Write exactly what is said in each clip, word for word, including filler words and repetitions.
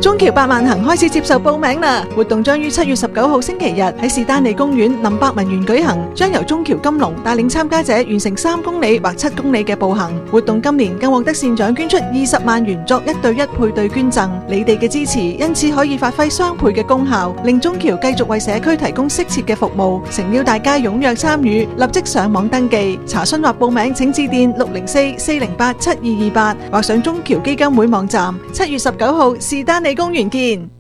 中橋百萬行開始接受報名啦！活動將於七月十九號星期日喺士丹利公園林百文園舉行，將由中橋金龍帶領參加者完成三公里或七公里嘅步行。活動今年更獲得善長捐出二十萬元作一對一配對捐贈，你哋嘅支持因此可以發揮雙倍嘅功效，令中橋繼續為社區提供適切嘅服務。誠邀大家踴躍參與，立即上網登記查詢或報名，請致電六零四四零八七二二八或上中橋基金會網站。七月十九號士丹利公園見。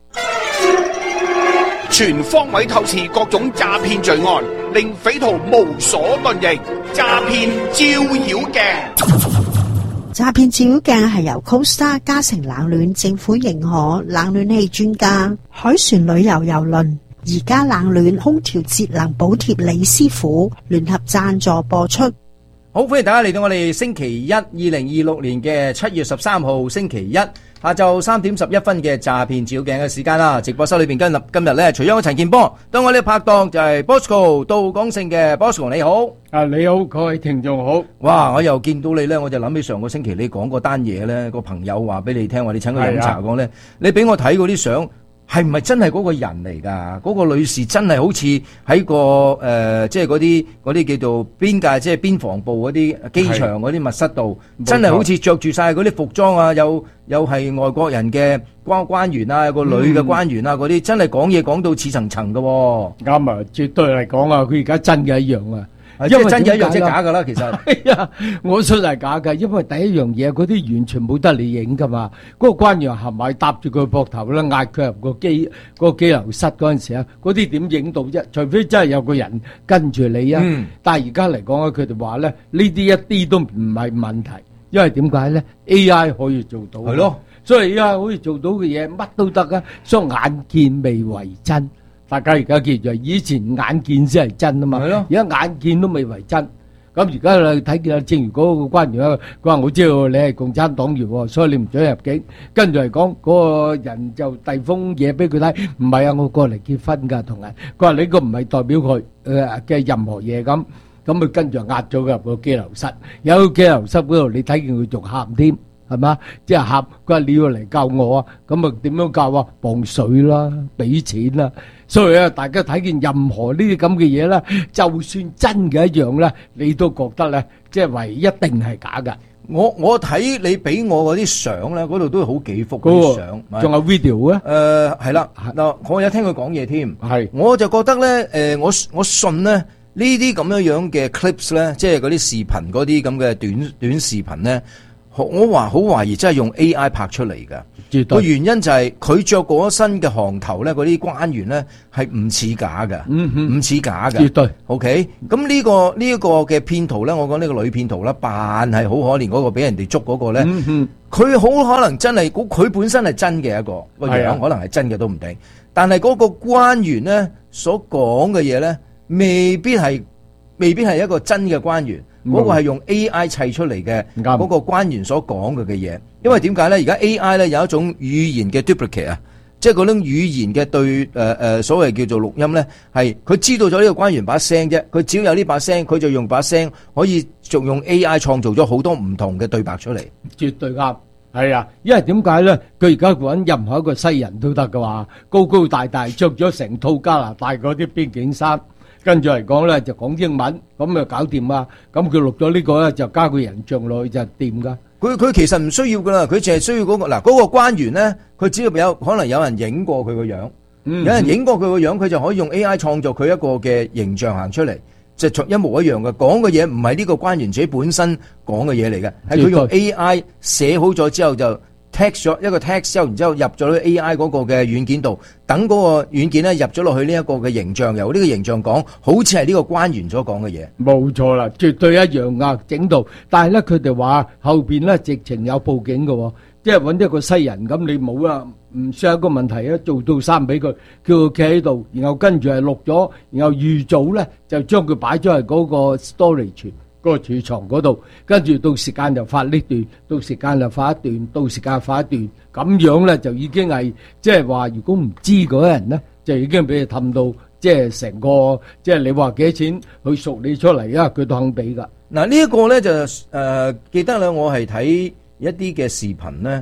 全方位透視各種詐騙罪案，令匪徒無所遁形。詐騙照妖鏡， 詐騙照妖鏡係由 Costa 嘉誠冷暖政府認可冷暖氣專家海船旅遊郵輪而家冷暖空調節能補貼李師傅聯合贊助播出。 好，歡迎大家嚟到我哋星期一，二零二六年嘅七月十三號星期一下晝三點十一分嘅詐騙照鏡嘅時間啦。直播室裏邊今日今日咧，除咗我陳健波，當我哋拍檔就係 Bosco 杜廣勝嘅 Bosco， 你好。 啊，你好，各位聽眾好。 哇，我又見到你咧，我就諗起上個星期你講嗰單嘢咧，個朋友話俾你聽，話你請佢飲茶講咧，你俾我睇嗰啲相。係唔係真係嗰個人嚟㗎？嗰、那個女士真係好似喺個誒、呃，即係嗰啲嗰啲叫做邊界，即係邊防部嗰啲機場嗰啲密室度，真係好似着住晒嗰啲服裝啊，有有係外國人嘅關關員啊，有個女嘅關員啊，嗰啲、嗯、真係講嘢講到似層層㗎喎。 啱啊，絕對嚟講啊，佢而家真嘅一樣啊。 因為真嘅一樣即係假噶啦，其實係啊，我出係假嘅，因為第一樣嘢嗰啲完全冇得你影噶嘛。嗰、那個關員行埋搭住佢膊頭啦，嗌佢入個機嗰、那個機樓室嗰陣時啊，嗰啲點影到啫？除非真係有個人跟住你啊。嗯、但係而家嚟講咧，佢哋話咧呢啲一啲都唔係問題，因為點解咧 ？A I 可以做到係咯，所以 A I 可以做到嘅嘢乜都得啊，所以眼見未為真。大家而家記住，以前眼見先係真啊嘛，而家眼見都未為真。咁而家你睇見啊，正如嗰個關員啊，佢話我知道你係共產黨員，所以你唔准入境。跟住嚟講，嗰個人就遞封嘢俾佢睇，唔係啊，我過嚟結婚㗎，同人。佢話你個唔係代表佢誒嘅任何嘢咁，咁佢跟住壓咗佢入個羈留室。有羈留室嗰度，你睇見佢仲喊添。係嘛？即係喊，佢話你要嚟救我啊！咁啊點樣救啊？磅水啦，俾錢啦。所以啊，大家睇見任何呢啲咁嘅嘢咧，就算真嘅一樣咧，你都覺得咧，即係唯一定係假㗎。 我我睇你俾我嗰啲相咧，嗰度都好幾幅嗰啲相， 仲有 video 啊？ 誒係啦，嗱我有聽佢講嘢添，係我就覺得咧，誒我我信咧呢啲咁樣樣嘅 clips 咧，即係嗰啲視頻嗰啲咁嘅短短視頻咧。我話好懷疑真係用 A I 拍出嚟㗎，個原因就係佢着嗰身嘅行頭咧，嗰啲關員咧係唔似假㗎，唔似假㗎。絕對 OK。咁呢個呢一個嘅騙徒咧，我講呢個女騙徒啦，扮係好可憐嗰個俾人哋捉嗰個咧，佢好可能真係佢本身係真嘅一個個樣，可能係真嘅都唔定。但係嗰個關員咧所講嘅嘢咧，未必係未必係一個真嘅關員。嗰個係用 A I 砌出嚟嘅，嗰個關員所講嘅嘅嘢，因為點解咧？而家 A I 咧有一種語言嘅 duplicate 啊，即係嗰種語言嘅對誒誒所謂叫做錄音咧，係佢知道咗呢個關員把聲啫，佢只要有呢把聲，佢就用把聲可以仲用 A I 創造咗好多唔同嘅對白出嚟。 絕對啱，係啊，因為點解咧？佢而家揾任何一個西人都得㗎話，高高大大，着咗成套加拿大嗰啲邊境衫。跟住嚟講咧，就講英文，咁就搞掂啊！咁佢錄咗呢個咧，就加個人像落去就掂噶。 佢佢其實唔需要噶啦，佢淨係需要嗰個嗱嗰個關員咧，佢只要有可能有人影過佢個樣，有人影過佢個樣，佢就可以用 A I 創造佢一個嘅形象行出嚟，即係一模一樣嘅。講嘅嘢唔係呢個關員自己本身講嘅嘢嚟嘅，係佢用 A I 寫好咗之後就。text 咗一個 text 之後，然之後入咗去 A I 嗰個嘅軟件度，等嗰個軟件咧入咗落去呢一個嘅形象，由呢個形象講，好似係呢個關員所講嘅嘢。 冇錯啦，絕對一樣啊，整到。但係咧，佢哋話後邊咧直情有報警嘅，即係揾一個西人咁，你冇啊，唔算一個問題啊，做到衫俾佢，叫佢企喺度，然後跟住係錄咗，然後預早咧就將佢擺咗喺嗰個 storage。嗰個儲藏嗰度，跟住到時間就發呢段，到時間就發一段，到時間發一段，咁樣咧就已經係即係話，如果唔知嗰啲人咧，就已經俾佢氹到，即係成個即係你話幾多錢，佢贖你出嚟啊，佢都肯俾噶。 嗱呢一個咧就誒、呃、記得咧，我係睇一啲嘅視頻咧，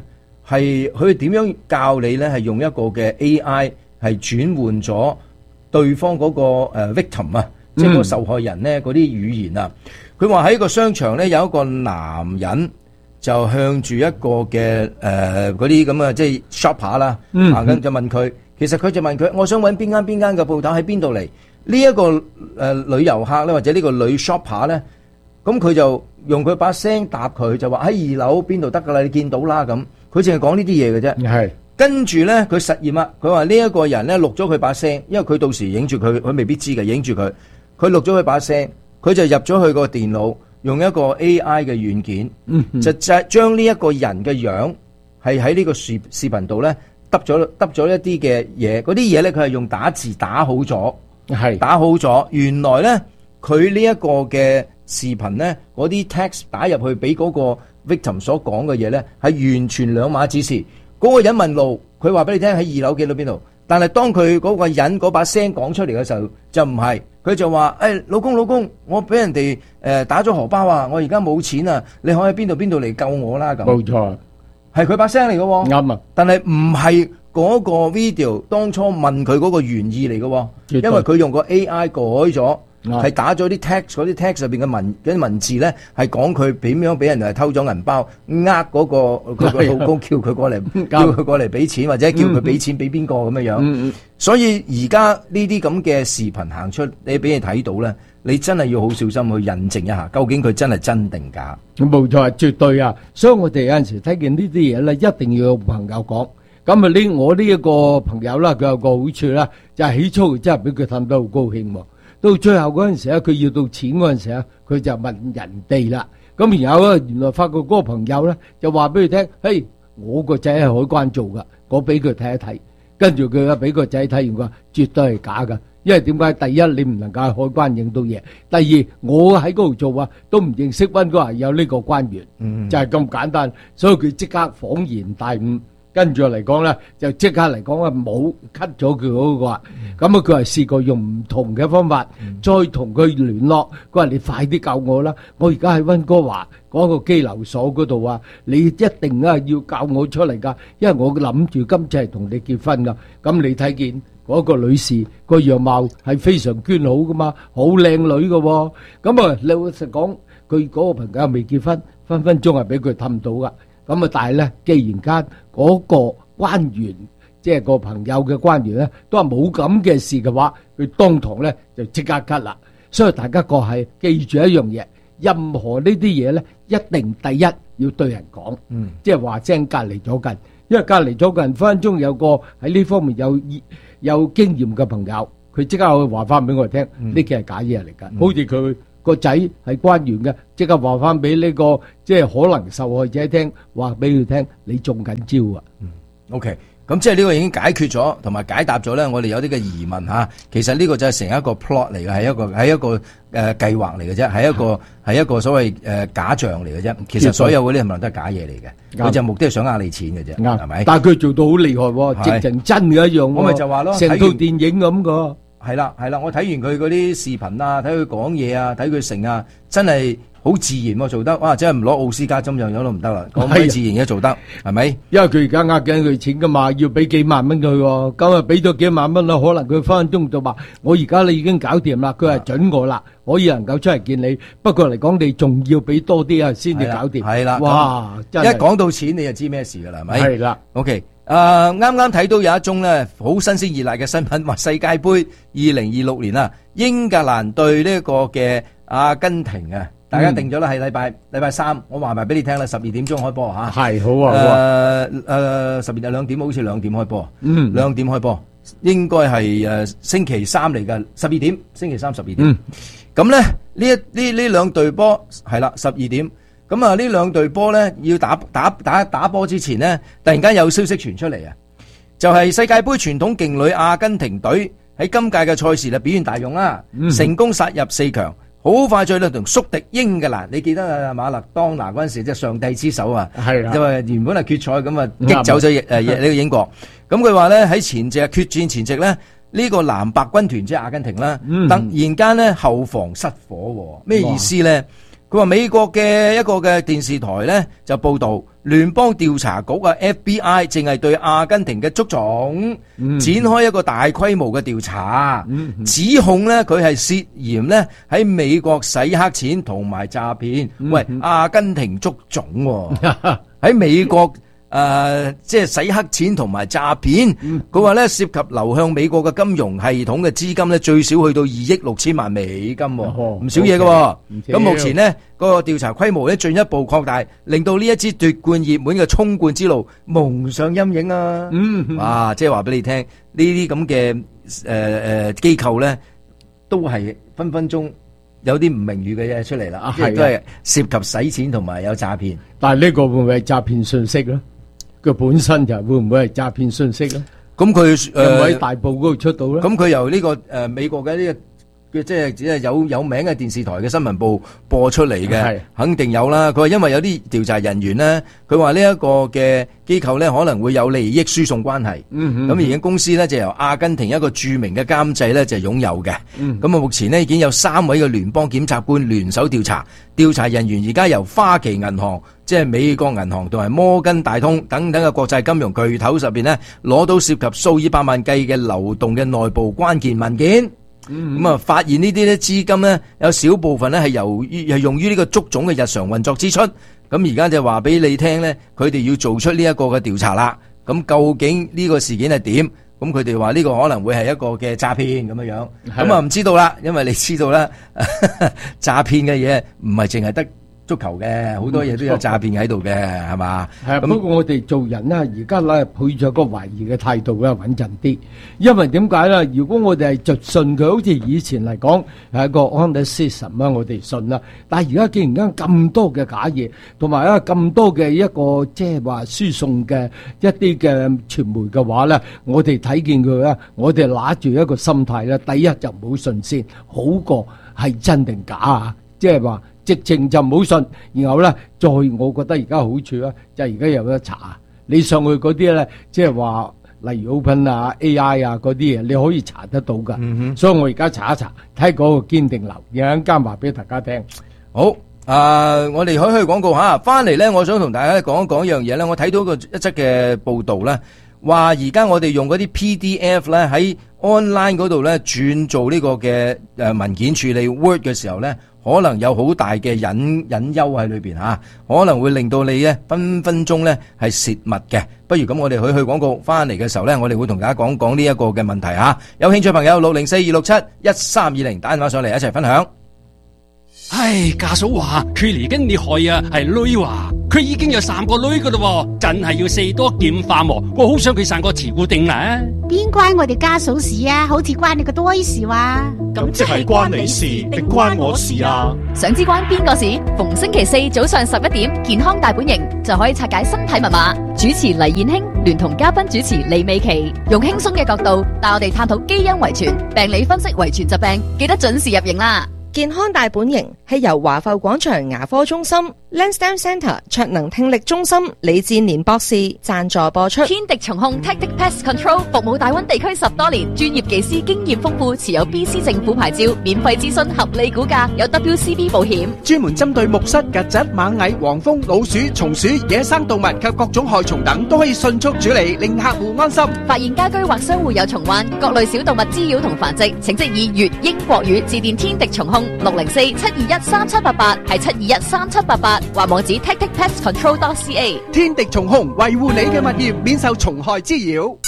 係佢點樣教你咧？係用一個嘅 A I 係轉換咗對方嗰個誒 victim 啊，即係嗰個受害人咧嗰啲語言啊。佢話喺個商場咧有一個男人就向住一個嘅誒嗰啲咁嘅即係 shopper 啦，行緊就問佢，其實佢就問佢，我想揾邊間邊間嘅鋪頭喺邊度嚟？呢一個誒女遊客咧，或者呢個女 shopper 咧，咁佢就用佢把聲答佢，就話喺二樓邊度得㗎啦，你見到啦咁。佢淨係講呢啲嘢嘅啫。係跟住咧，佢實驗啦，佢話呢一個人咧錄咗佢把聲，因為佢到時影住佢，佢未必知嘅，影住佢，佢錄咗佢把聲，佢就入咗去個電腦，用一個 A I 嘅軟件，嗯、就就將呢一個人嘅樣係喺呢個視視頻度咧，揼咗揼咗一啲嘅嘢，嗰啲嘢咧佢係用打字打好咗。係打好咗，原來咧佢呢一個嘅視頻咧，嗰啲 text 打入去俾嗰個 victim 所講嘅嘢咧，係完全兩碼子事。嗰、嗰個人問路，佢話俾你聽喺二樓幾到邊度，但係當佢嗰個人嗰把聲講出嚟嘅時候，就唔係，佢就話：誒、哎、老公老公，我俾人哋誒打咗荷包啊，我而家冇錢啊，你可以喺邊度邊度嚟救我啦咁。冇錯，係佢把聲嚟嘅喎。啱啊，但係唔係。嗰個 video 當初問佢嗰個原意嚟嘅，因為佢用個 A I 改咗，係打咗啲 text 嗰啲 text 入邊嘅文嗰啲文字咧，係講佢點樣俾人係偷咗銀包，呃嗰個佢個老公叫佢過嚟，叫佢過嚟俾錢，或者叫佢俾錢俾邊個咁樣樣。嗯嗯、所以而家呢啲咁嘅視頻行出，你俾你睇到咧，你真係要好小心去印證一下，究竟佢真係真定假？冇錯，絕對啊！所以我哋有陣時睇見呢啲嘢咧，一定要有朋友講。咁啊！呢我呢一個朋友啦，佢有個好處啦，就係起初真係俾佢氹得好高興喎。到最後嗰陣時咧，佢要到錢嗰陣時咧，佢就問人哋啦。咁然後咧，原來發覺嗰個朋友咧就話俾佢聽：嘿，我個仔係海關做噶，我俾佢睇一睇。跟住佢啊，俾個仔睇完，佢話絕對係假噶。因為點解？第一，你唔能夠喺海關影到嘢；第二，我喺嗰度做啊，都唔認識溫哥華有呢個關員，嗯、就係咁簡單。所以佢即刻恍然大悟。跟住嚟講咧，就即刻嚟講啊，冇 cut 咗佢嗰個。咁啊，佢係試過用唔同嘅方法，嗯、再同佢聯絡。佢話：你快啲救我啦！我而家喺溫哥華嗰個羈留所嗰度啊，你一定啊要救我出嚟㗎，因為我諗住今次係同你結婚㗎。咁你睇見嗰個女士個樣貌係非常娟好㗎嘛，好靚女㗎喎。咁啊，老實講，佢嗰個朋友未結婚，分分鐘係俾佢氹到㗎。咁啊，但係咧，既然間嗰個關員，即係個朋友嘅關員咧，都係冇咁嘅事嘅話，佢當堂咧就即刻 cut 啦。所以大家個係記住一樣嘢，任何呢啲嘢咧，一定第一要對人講，嗯，即係話聲隔離咗近，因為隔離咗近分分鐘有個喺呢方面有有經驗嘅朋友，佢即刻可以話翻俾我哋聽，呢啲係假嘢嚟㗎，好似佢個仔係關員嘅，即刻話翻俾呢個即係可能受害者聽，話俾佢聽，你中緊招啊！嗯，OK，咁即係呢個已經解決咗，同埋解答咗咧，我哋有啲嘅疑問嚇。其實呢個就係成一個 plot 嚟嘅，係一個係一個誒計劃嚟嘅啫，係一個係一個所謂誒假象嚟嘅啫。其實所有嗰啲係咪都係假嘢嚟嘅？佢就目的係想呃你錢嘅啫，係咪？但係佢做到好厲害喎，直情真嘅一樣。我咪就話咯，成套電影咁個。係啦，係啦，我睇完佢嗰啲視頻啊，睇佢講嘢啊，睇佢成啊，真係好自然喎，做得哇！真係唔攞奧斯卡金像獎都唔得啦，咁鬼自然嘅做得，係咪？因為佢而家呃緊佢錢噶嘛，要俾幾萬蚊佢喎，咁啊俾咗幾萬蚊啦，可能佢分分鐘就話：我而家你已經搞掂啦，佢係準我啦，可以能夠出嚟見你。不過嚟講，你仲要俾多啲啊，先至搞掂。係啦，哇！一講到錢，你就知咩事噶啦，係咪？係啦 ，OK。誒，啱啱睇到有一宗咧好新鮮熱辣嘅新聞，話世界盃二零二六年啊，英格蘭對呢個嘅阿根廷啊，大家定咗啦，係禮拜禮拜三，我話埋俾你聽啦，十二點鐘開波吓，係好啊，誒誒，十二日兩點，好似兩點開波，嗯，兩點開波，應該係誒星期三嚟嘅，十二點，星期三十二點，咁咧呢一呢呢兩隊波係啦，十二點。咁啊，呢兩隊波咧要打打打打波之前呢，突然間有消息傳出嚟啊，就係世界盃傳統勁旅阿根廷隊喺今屆嘅賽事咧表現大勇啦，成功殺入四強，好快脆咧同宿敵英格蘭，你記得啊馬勒當拿嗰陣時即係上帝之手啊，係啦，因為原本係決賽咁啊擊走咗誒呢個英國，咁佢話咧喺前夕決戰前夕咧呢個藍白軍團即係阿根廷啦，突然間咧後防失火，咩意思咧？佢話美國嘅一個嘅電視台咧就報道聯邦調查局啊 F B I 正係對阿根廷嘅足總展開一個大規模嘅調查， 嗯嗯、 指控咧佢係涉嫌咧喺美國洗黑錢同埋詐騙。 嗯、 喂，阿根廷足總喎喺美國。誒、呃，即係洗黑錢同埋詐騙，佢話咧涉及流向美國嘅金融系統嘅資金咧最少去到二億六千萬美金，唔、哦、少嘢嘅。咁、okay. 目前呢，嗰、那個調查規模咧進一步擴大，令到呢一支奪冠熱門嘅衝冠之路蒙上陰影啊！嗯，哇，即係話俾你聽，呢啲咁嘅誒誒機構咧，都係分分鐘有啲唔名譽嘅嘢出嚟啦，啊，即係都係涉及洗錢同埋有詐騙。 但係呢個會唔會係詐騙信息咧？佢本身就會唔會係詐騙信息咧？ 咁佢誒喺大埔嗰度出到咧？ 咁佢由呢個誒美國嘅呢個嘅即係只係有有名嘅電視台嘅新聞部播出嚟嘅，肯定有啦。佢話因為有啲調查人員咧，佢話呢一個嘅機構咧可能會有利益輸送關係。嗯，咁而家公司咧就由阿根廷一個著名嘅監製咧就擁有嘅。嗯，咁啊目前咧已經有三位嘅聯邦檢察官聯手調查，調查人員而家由花旗銀行。即係美國銀行同埋摩根大通等等嘅國際金融巨頭入邊呢，攞到涉及數以百萬計嘅流動嘅內部關鍵文件。咁、嗯、啊，發現呢啲咧資金呢，有少部分呢係由於係用於呢個足總嘅日常運作支出。咁而家就話俾你聽呢，佢哋要做出呢一個嘅調查啦。咁究竟呢個事件係點？咁佢哋話呢個可能會係一個嘅詐騙咁樣樣。咁啊唔知道啦，因為你知道啦，詐騙嘅嘢唔係淨係得足球嘅，好多嘢都有詐騙喺度嘅，係嘛？係啊，不過我哋做人咧，而家咧抱咗個懷疑嘅態度咧，穩陣啲。因為點解咧？如果我哋係就信佢，好似以前嚟講係一個 honest system 啦，我哋信啦。但係而家既然間咁多嘅假嘢，同埋咧咁多嘅一個即係話輸送嘅一啲嘅傳媒嘅話咧，我哋睇見佢咧，我哋拿住一個心態咧，第一就唔好信先，好過係真定假啊！即係話。直情就唔好信，然後咧再，我覺得而家好處咧，就係而家有得查。你上去嗰啲咧，即係話例如 Open 啊、A I 啊嗰啲嘢，你可以查得到噶。嗯、所以我而家查一查，睇嗰個堅定流，有一間話俾大家聽。 好，啊、呃，我哋可以去廣告嚇，翻嚟咧，我想同大家講一講一樣嘢咧。我睇到個一則嘅報導咧，話而家我哋用嗰啲 P D F 咧喺 online 嗰度咧轉做呢個嘅誒文件處理 Word 嘅時候咧。可能有好大嘅隱隱憂喺裏邊吓，可能會令到你咧分分鐘咧係泄密嘅。不如咁，我哋去去廣告翻嚟嘅時候咧，我哋會同大家講講呢一個嘅問題吓。有興趣朋友六零四二六七一三二零打電話上嚟一齊分享。 唉，家嫂話佢嚟緊你害啊，係女話佢已經有三個女噶啦，真係要四多劍化喎。我好想佢生個慈固定啦。 邊關我哋家嫂事啊？好似關你個多事話。 咁即係關你事定關我事啊？ 想知關邊個事？逢星期四早上十一點，健康大本營就可以拆解身體密碼。主持黎燕卿聯同嘉賓主持李美琪，用輕鬆嘅角度帶我哋探討基因遺傳、病理分析遺傳疾病，記得準時入營啦。 健康大本營係由華埠廣場牙科中心、Lansdowne Centre 卓能聽力中心李志年博士贊助播出。 天敵蟲控 Tactic Pest Control 服務大灣地區十多年，專業技師經驗豐富，持有 B C 政府牌照，免費諮詢，合理估價，有 W C B 保險， 專門針對木虱、曱甴、螞蟻、黃蜂、老鼠、松鼠、野生動物及各種害蟲等，都可以迅速處理，令客戶安心。 發現家居或商戶有蟲患、各類小動物滋擾同繁殖，請即以粵英國語致電天敵蟲控六零四七二一三七八八，係七二一三七八八，或網址 tactic pest control dot c a。 天敵蟲控維護你嘅物業免受蟲害滋擾。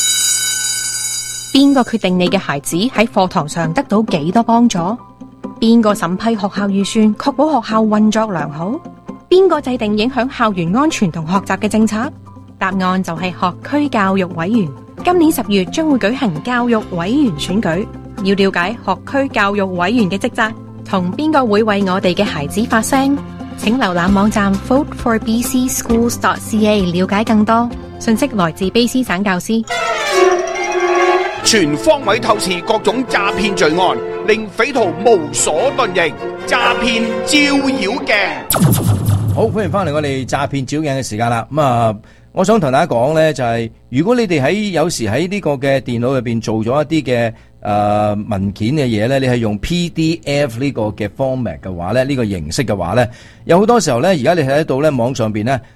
邊個決定你嘅孩子喺課堂上得到幾多幫助？邊個審批學校預算，確保學校運作良好？邊個制定影響校園安全同學習嘅政策？答案就係學區教育委員。今年十月將會舉行教育委員選舉，要了解學區教育委員嘅職責，同邊個會為我哋嘅孩子發聲？請瀏覽網站 vote for b c schools dot c a 了解更多。信息來自卑詩省教師。 全方位透視各種詐騙罪案，令匪徒無所遁形。詐騙照妖鏡。 好，歡迎翻嚟我哋詐騙照妖鏡嘅時間啦。咁啊，我想同大家講咧，就係如果你哋喺有時喺呢個嘅電腦入邊做咗一啲嘅誒文件嘅嘢咧，你係用 P D F 呢個嘅 format 嘅話咧，呢個形式嘅話咧，有好多時候咧，而家你睇得到咧，網上邊咧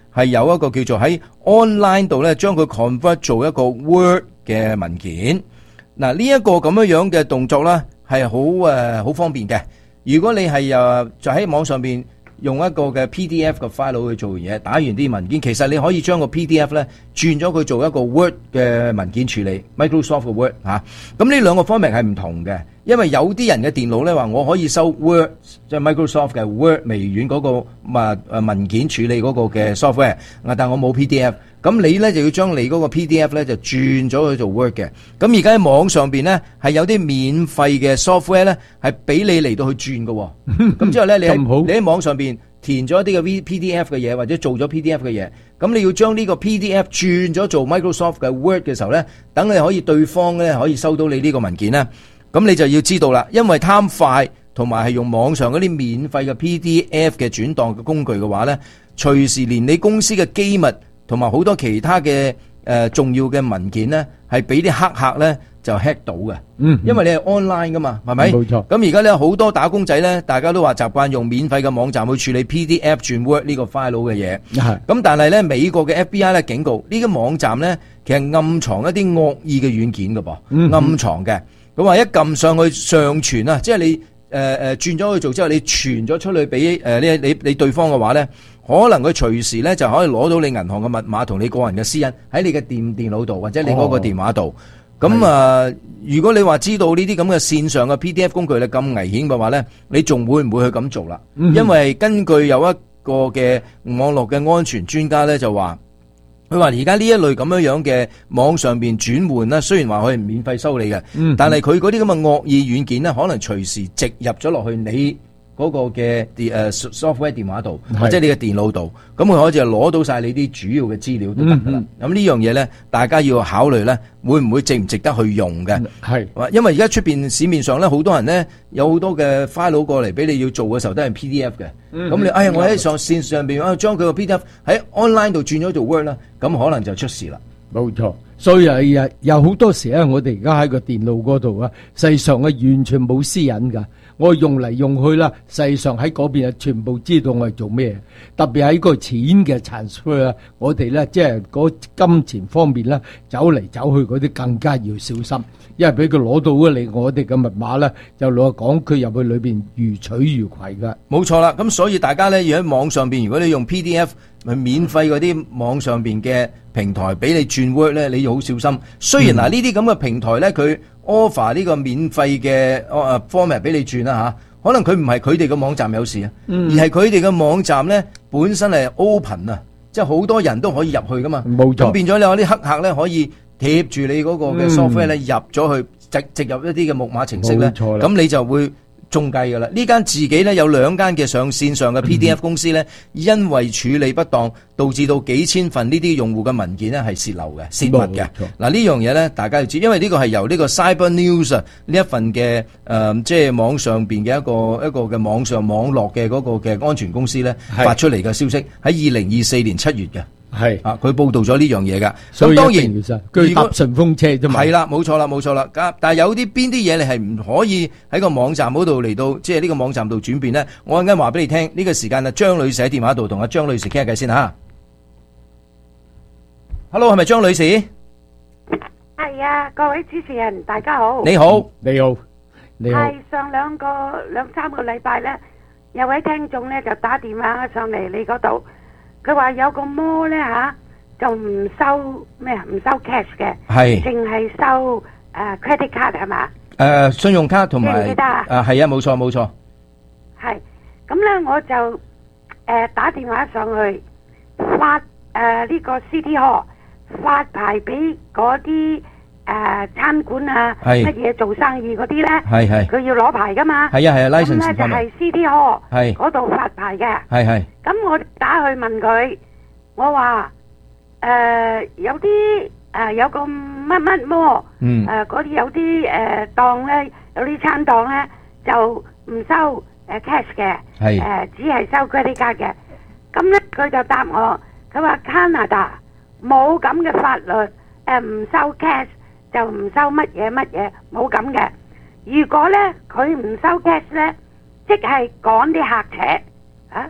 係有一個叫做喺 online 度咧，將佢 convert 做一個 Word 嘅文件。嗱，呢一個咁樣樣嘅動作咧，係好誒好方便嘅。如果你係誒就喺網上邊用一個嘅 P D F 嘅 file 去做完嘢，打完啲文件，其實你可以將個 P D F 咧轉咗佢做一個 Word 嘅文件處理 ，Microsoft 嘅 Word 嚇。咁呢兩個方面係唔同嘅，因為有啲人嘅電腦咧話我可以收 Word，即係 Microsoft 嘅 Word 微軟嗰個物誒文件處理嗰個嘅 software，啊，但我冇 P D F。咁你咧就要將你嗰個 P D F 咧就轉咗去做 Word 嘅。咁而家喺網上邊咧係有啲免費嘅 software 咧係俾你嚟到去轉嘅。咁之後咧你喺你喺網上邊填咗一啲嘅 P D F 嘅嘢，或者做咗 P D F 嘅嘢，咁你要將呢個 P D F 轉咗做 Microsoft 嘅 Word 嘅時候咧，等你可以對方咧可以收到你呢個文件咧，咁你就要知道啦，因為貪快同埋係用網上嗰啲免費嘅 P D F 嘅轉檔嘅工具嘅話咧，隨時連你公司嘅機密同埋好多其他嘅誒、呃、重要嘅文件咧，係俾啲黑客咧就 hack 到嘅。嗯，因為你係 online 噶嘛，係咪？冇錯。咁而家咧好多打工仔咧，大家都話習慣用免費嘅網站去處理 P D F 轉 Word 呢個 file 嘅嘢。係。咁但係咧，美國嘅 F B I 咧警告呢個網站咧，其實暗藏一啲惡意嘅軟件㗎噃，嗯、暗藏嘅。咁話一撳上去上傳啊，即係你誒誒、呃、轉咗去做之後，你傳咗出去俾誒呢你你對方嘅話咧。可能佢隨時咧就可以攞到你銀行嘅密碼同你個人嘅私隱喺你嘅電電腦度或者你嗰個電話度。咁啊，如果你話知道呢啲咁嘅線上嘅 P D F 工具咧咁危險嘅話咧，你仲會唔會去咁做啦？嗯、因為根據有一個嘅網絡嘅安全專家咧就話，佢話而家呢一類咁樣樣嘅網上邊轉換啦，雖然話佢係免費收你嘅，嗯、但係佢嗰啲咁嘅惡意軟件咧，可能隨時植入咗落去你嗰個嘅誒 software 電話度，或者你嘅電腦度，咁佢可以就攞到晒你啲主要嘅資料都得噶啦。咁呢樣嘢咧，大家要考慮咧，會唔會值唔值得去用嘅？係，因為而家出邊市面上咧，好多人咧有好多嘅 file 過嚟俾你要做嘅時候都係 P D F 嘅。咁你哎呀，我喺上線上邊啊，將佢個 P D F 喺 online 度轉咗做 Word 啦，咁可能就出事啦。 冇錯，所以係啊，有好多時咧，我哋而家喺個電腦嗰度啊，實際上係完全冇私隱噶。我用嚟用去啦，實際上喺嗰邊啊，全部知道我係做咩。特別喺個錢嘅 transfer 啊，我哋咧即係嗰金錢方面咧，走嚟走去嗰啲更加要小心，因為俾佢攞到咗你我哋嘅密碼咧，就攞講佢入去裏邊如取如攜噶。 冇錯啦，咁所以大家咧要喺網上邊，如果你用 P D F 咪免費嗰啲網上邊嘅平台俾你轉 Word 咧，你要好小心。雖然嗱呢啲咁嘅平台咧，佢offer 呢個免費嘅誒 format 俾你轉啦吓，可能佢唔係佢哋嘅網站有事啊，嗯、而係佢哋嘅網站咧本身係 open 啊，即係好多人都可以入去噶嘛。冇錯，咁變咗你有啲黑客咧可以貼住你嗰個嘅 software 咧入咗去，植植入一啲嘅木馬程式咧，咁你就會中計噶啦！呢間自己咧有兩間嘅上線上嘅 P D F 公司咧，嗯、因為處理不當，導致到幾千份呢啲用戶嘅文件咧係洩漏嘅、泄密嘅。嗱呢樣嘢咧，大家要知，因為呢個係由呢個 Cyber News 啊呢一份嘅誒、呃，即係網上邊嘅一個一個嘅網上網絡嘅嗰個嘅安全公司咧發出嚟嘅消息，喺二零二四年七月嘅。係啊，佢報道咗呢樣嘢噶，咁當然佢搭順風車啫嘛。 係啦，冇錯啦，冇錯啦。但係有啲邊啲嘢你係唔可以喺個網站嗰度嚟到，即係呢個網站度轉變咧？我陣間話俾你聽，呢、這個時間啊，張女士喺電話度同阿張女士傾下偈先吓。Hello， 係咪張女士？ 係啊，各位主持人大家好。 你好，你好，你好。 係上兩個兩三個禮拜咧，有位聽眾咧就打電話上嚟你嗰度。佢話有個摩咧吓，就唔收咩啊？唔收 cash 嘅，係淨係收誒、uh, credit card 係嘛？誒、 呃，信用卡同埋記唔記得啊？ 誒，係啊，冇錯冇錯。 係咁咧，我就誒、呃、打電話上去發誒呢、呃這個 City Hall 發牌俾嗰啲誒餐館啊，乜嘢做生意嗰啲咧，係係佢要攞牌噶嘛？係啊係啊 license 咁咧就係 City Hall 係嗰度發牌嘅，係係。咁我打去問佢，我話誒有啲誒有個乜乜摩，誒嗰啲有啲誒檔咧，有啲餐檔咧就唔收誒 cash 嘅，係誒只係收 credit card 嘅。咁咧佢就答我，佢話 Canada 冇咁嘅法律，誒唔收 cash。就唔收乜嘢乜嘢，冇咁嘅。如果咧佢唔收 cash 咧，即係趕啲客扯啊！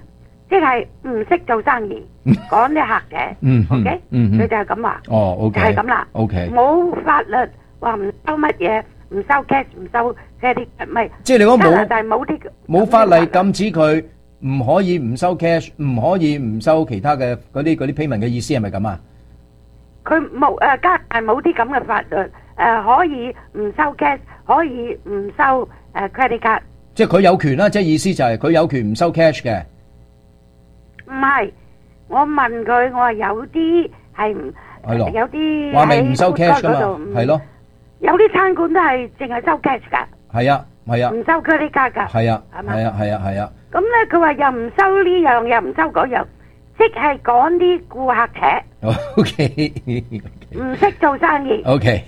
即係唔識做生意，講啲客嘅。 嗯嗯 ，OK， 嗯嗯佢就係咁話。 哦，OK， 就係咁啦。 OK， 冇法律話唔收乜嘢，唔收 cash，唔收嗰啲，唔係。 即係你講冇加拿大冇啲冇法例禁止佢唔可以唔收 cash，唔可以唔收其他嘅嗰啲嗰啲 payment 嘅意思係咪咁啊？ 佢冇誒加拿大冇啲咁嘅法律，誒可以唔收 cash，可以唔收誒 credit card。 即係佢有權啦，即係意思就係佢有權唔收 cash 嘅。 唔係，我問佢，我話有啲係唔係咯， 有啲話明唔收 cash 噶嘛，係咯。 有啲餐館都係淨係收 cash 㗎。 係啊，係啊。 唔收 credit card 㗎。 係啊， 係嘛？ 係啊，係啊，係啊。 咁咧，佢話又唔收呢樣，又唔收嗰樣，即係趕啲顧客扯。 O K。 唔識做生意。 O K。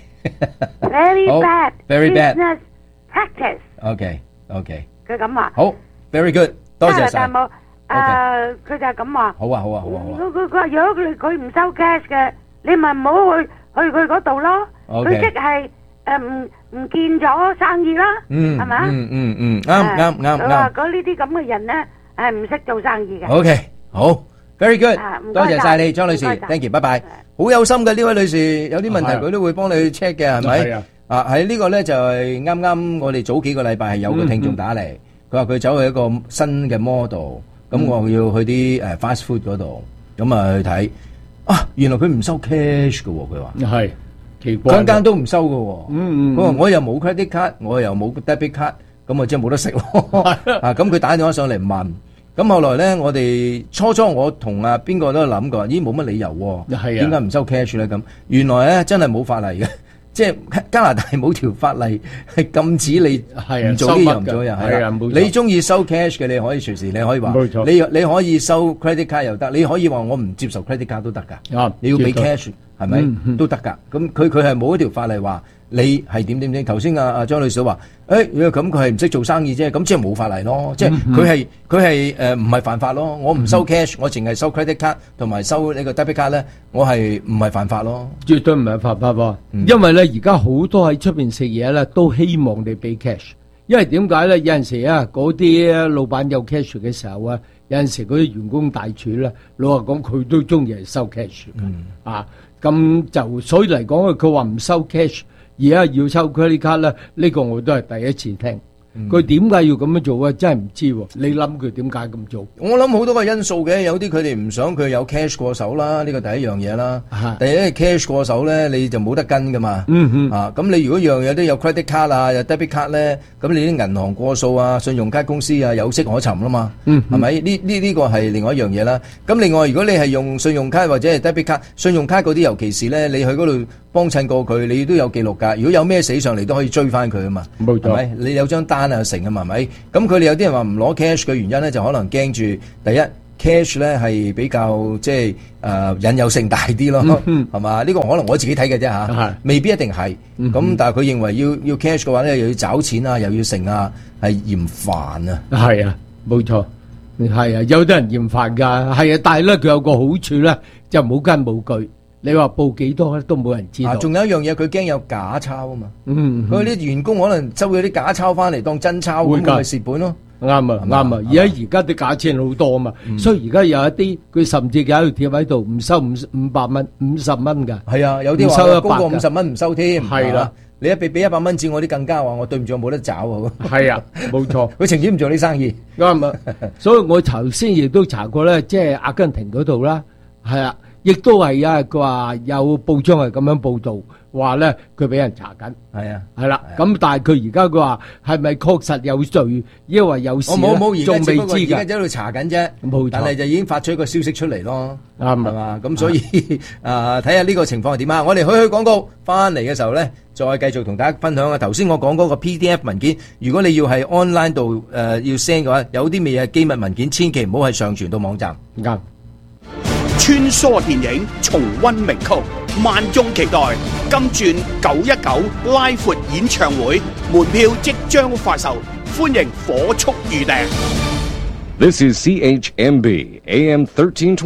Very bad. Very bad. Business practice. O K。O K。 佢咁話。 好 ，very good，多謝晒。 冇誒，佢就係咁話。 好啊，好啊，好啊，好啊。 佢佢佢話如果佢佢唔收 cash 嘅，你咪唔好去去佢嗰度咯。佢即係誒唔唔見咗生意啦。 嗯。 係嘛？ 嗯嗯嗯，啱啱啱佢話啱。 嗰呢啲咁嘅人咧，係唔識做生意嘅。 O K，好 ，very good， 唔該多謝晒你，張女士唔該晒 ，thank you，拜拜。好有心嘅呢位女士，有啲問題佢都會幫你 check 嘅，係咪係啊？ 啊，喺呢個咧就係啱啱我哋早幾個禮拜係有個聽眾打嚟，佢話佢走去一個新嘅 model，咁我要去啲誒 fast food 嗰度，咁啊去睇，啊原來佢唔收 cash 嘅喎，佢話係奇怪， 間間都唔收嘅喎， 嗯嗯， 佢話我又冇 credit card，我又冇 debit card，咁啊即係冇得食咯，啊咁佢打電話上嚟問。咁後來咧，我哋初初我同啊邊個都諗過，咦冇乜理由喎， 係啊， 點解唔收 cash 咧？咁原來咧真係冇法例嘅，即係加拿大冇條法例係禁止你唔做呢樣唔做嗰樣，係啊，你中意收 cash 嘅，你可以隨時你可以話， 冇錯， 你你可以收 credit card 又得，你可以話我唔接受 credit card 都得㗎， 啊， 你要俾 cash 係咪都得㗎？咁佢佢係冇一條法例話。你係點點點？頭先阿阿張女士話，誒，如果咁佢係唔識做生意啫，咁即係冇法例咯。即係佢係佢係誒唔係犯法咯。我唔收 cash，我淨係收 credit card 同埋收呢個 debit card 咧，我係唔係犯法咯？ 絕對唔係犯法喎。因為咧而家好多喺出邊食嘢咧，都希望你俾 cash。因為點解咧？有陣時啊，嗰啲老闆有 cash 嘅時候啊，有陣時嗰啲員工大廚咧，老實講佢都中意係收 cash 嘅。啊，咁就所以嚟講，佢話唔收 cash。而家要收 credit card 咧，呢個我都係第一次聽。佢點解要咁樣做啊？真係唔知喎。你諗佢點解咁做？ 我諗好多個因素嘅，有啲佢哋唔想佢有 cash 過手啦，呢個第一樣嘢啦。第一 cash 過手咧，你就冇得跟噶嘛。 嗯嗯。 啊，咁你如果樣嘢都有 credit card 啊，有 debit card 咧，咁你啲銀行過數啊、信用卡公司啊有跡可尋啦嘛。嗯。係咪？呢呢呢個係另外一樣嘢啦。咁另外，如果你係用信用卡或者係 debit card，信用卡嗰啲尤其是咧，你去嗰度幫襯過佢，你都有記錄㗎。如果有咩死上嚟都可以追翻佢啊嘛。 冇錯。 係咪？你有張單啊成啊嘛，係咪？咁佢哋有啲人話唔攞 cash 嘅原因咧，就可能驚住第一 cash 咧係比較即係誒引誘性大啲咯，係嘛？呢個可能我自己睇嘅啫嚇，未必一定係。咁但係佢認為要要 cash 嘅話咧，又要找錢啊，又要成啊，係嫌煩啊。 係啊，冇錯，係啊，有啲人嫌煩㗎，係啊，但係咧佢有個好處咧，就冇根冇據。你話報幾多都冇人知道。 仲有一樣嘢，佢驚有假鈔啊嘛。 嗯， 佢啲員工可能收咗啲假鈔翻嚟當真鈔，咁咪蝕本咯。 啱啊，啱啊！而家而家啲假錢好多啊嘛，所以而家有一啲佢甚至有條貼喺度，唔收五五百蚊、五十蚊㗎。 係啊，有啲話高過五十蚊唔收添。 係啦， 你一俾俾一百蚊紙，我啲更加話我對唔住，我冇得找喎。 係啊，冇錯， 佢情願唔做呢生意。 啱啊，所以我頭先亦都查過咧，即係阿根廷嗰度啦，係啊。亦都係啊！佢話有報章係咁樣報導，話咧佢俾人查緊。 係啊， 係啦。咁但係佢而家佢話係咪確實有罪，因為有事咧，仲未知㗎。 而家喺度查緊啫， 冇錯。 但係就已經發出一個消息出嚟咯， 啱係嘛？咁所以啊，睇下呢個情況係點啊！我哋去去廣告，翻嚟嘅時候咧，再繼續同大家分享啊。頭先我講嗰個 P D F 文件，如果你要係 online 度誒要 send 嘅話，有啲未係機密文件，千祈唔好係上傳到網站。 啱。 穿梭電影重溫名曲，萬眾期待金鑽九一九拉闊演唱會，門票即將發售，歡迎火速預訂。 This is C H M B A M thirteen twenty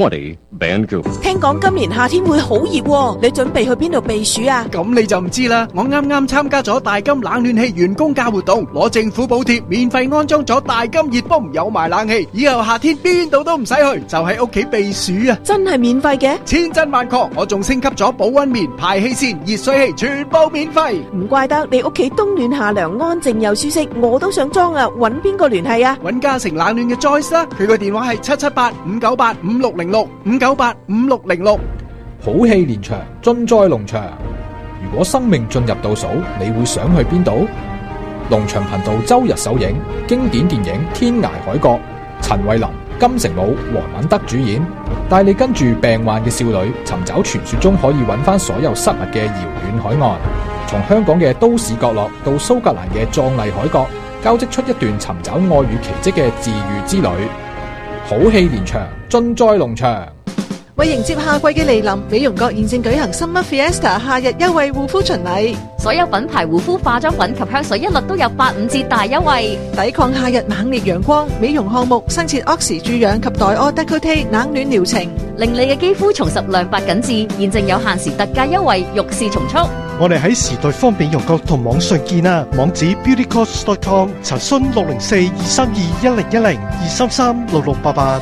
Thank you。 聽講今年夏天會好熱喎，你準備去邊度避暑啊？ 咁你就唔知啦，我啱啱參加咗大金冷暖氣員工價活動，攞政府補貼，免費安裝咗大金熱泵，有埋冷氣，以後夏天邊度都唔使去，就喺屋企避暑啊！ 真係免費嘅？ 千真萬確，我仲升級咗保溫棉、排氣扇、熱水器，全部免費。 唔怪得你屋企冬暖夏涼，安靜又舒適，我都想裝啊！搵邊個聯繫啊？ 搵嘉誠冷暖嘅 Joyce 啦，佢個電話係七七八五九八五六零六五九八五六零六。 好戲連場，盡在龍翔。如果生命進入倒數，你會想去邊度？龍翔頻道周日首映經典電影《天涯海角》，陳慧琳、金城武、黃敏德主演，帶你跟住病患嘅少女尋找傳說中可以揾翻所有失物嘅遙遠海岸。從香港嘅都市角落到蘇格蘭嘅壯麗海角，交織出一段尋找愛與奇蹟嘅治癒之旅。好戲連場，盡在龍翔。 為迎接夏季嘅嚟臨，美容閣現正舉行 Summer Fiesta 夏日優惠護膚巡禮， 所有品牌護膚化妝品及香水一律都有八五折大優惠， 抵抗夏日猛烈陽光。美容項目新設 Oxy 注氧及黛柯 Decote 冷暖療程， 令你嘅肌膚重拾亮白緊緻。現正有限時特價優惠，欲試從速。 我哋喺時代方美容閣同網上見啊，網址 beauty cost dot com， 查詢六零四二三二一零一零二三三六六八八。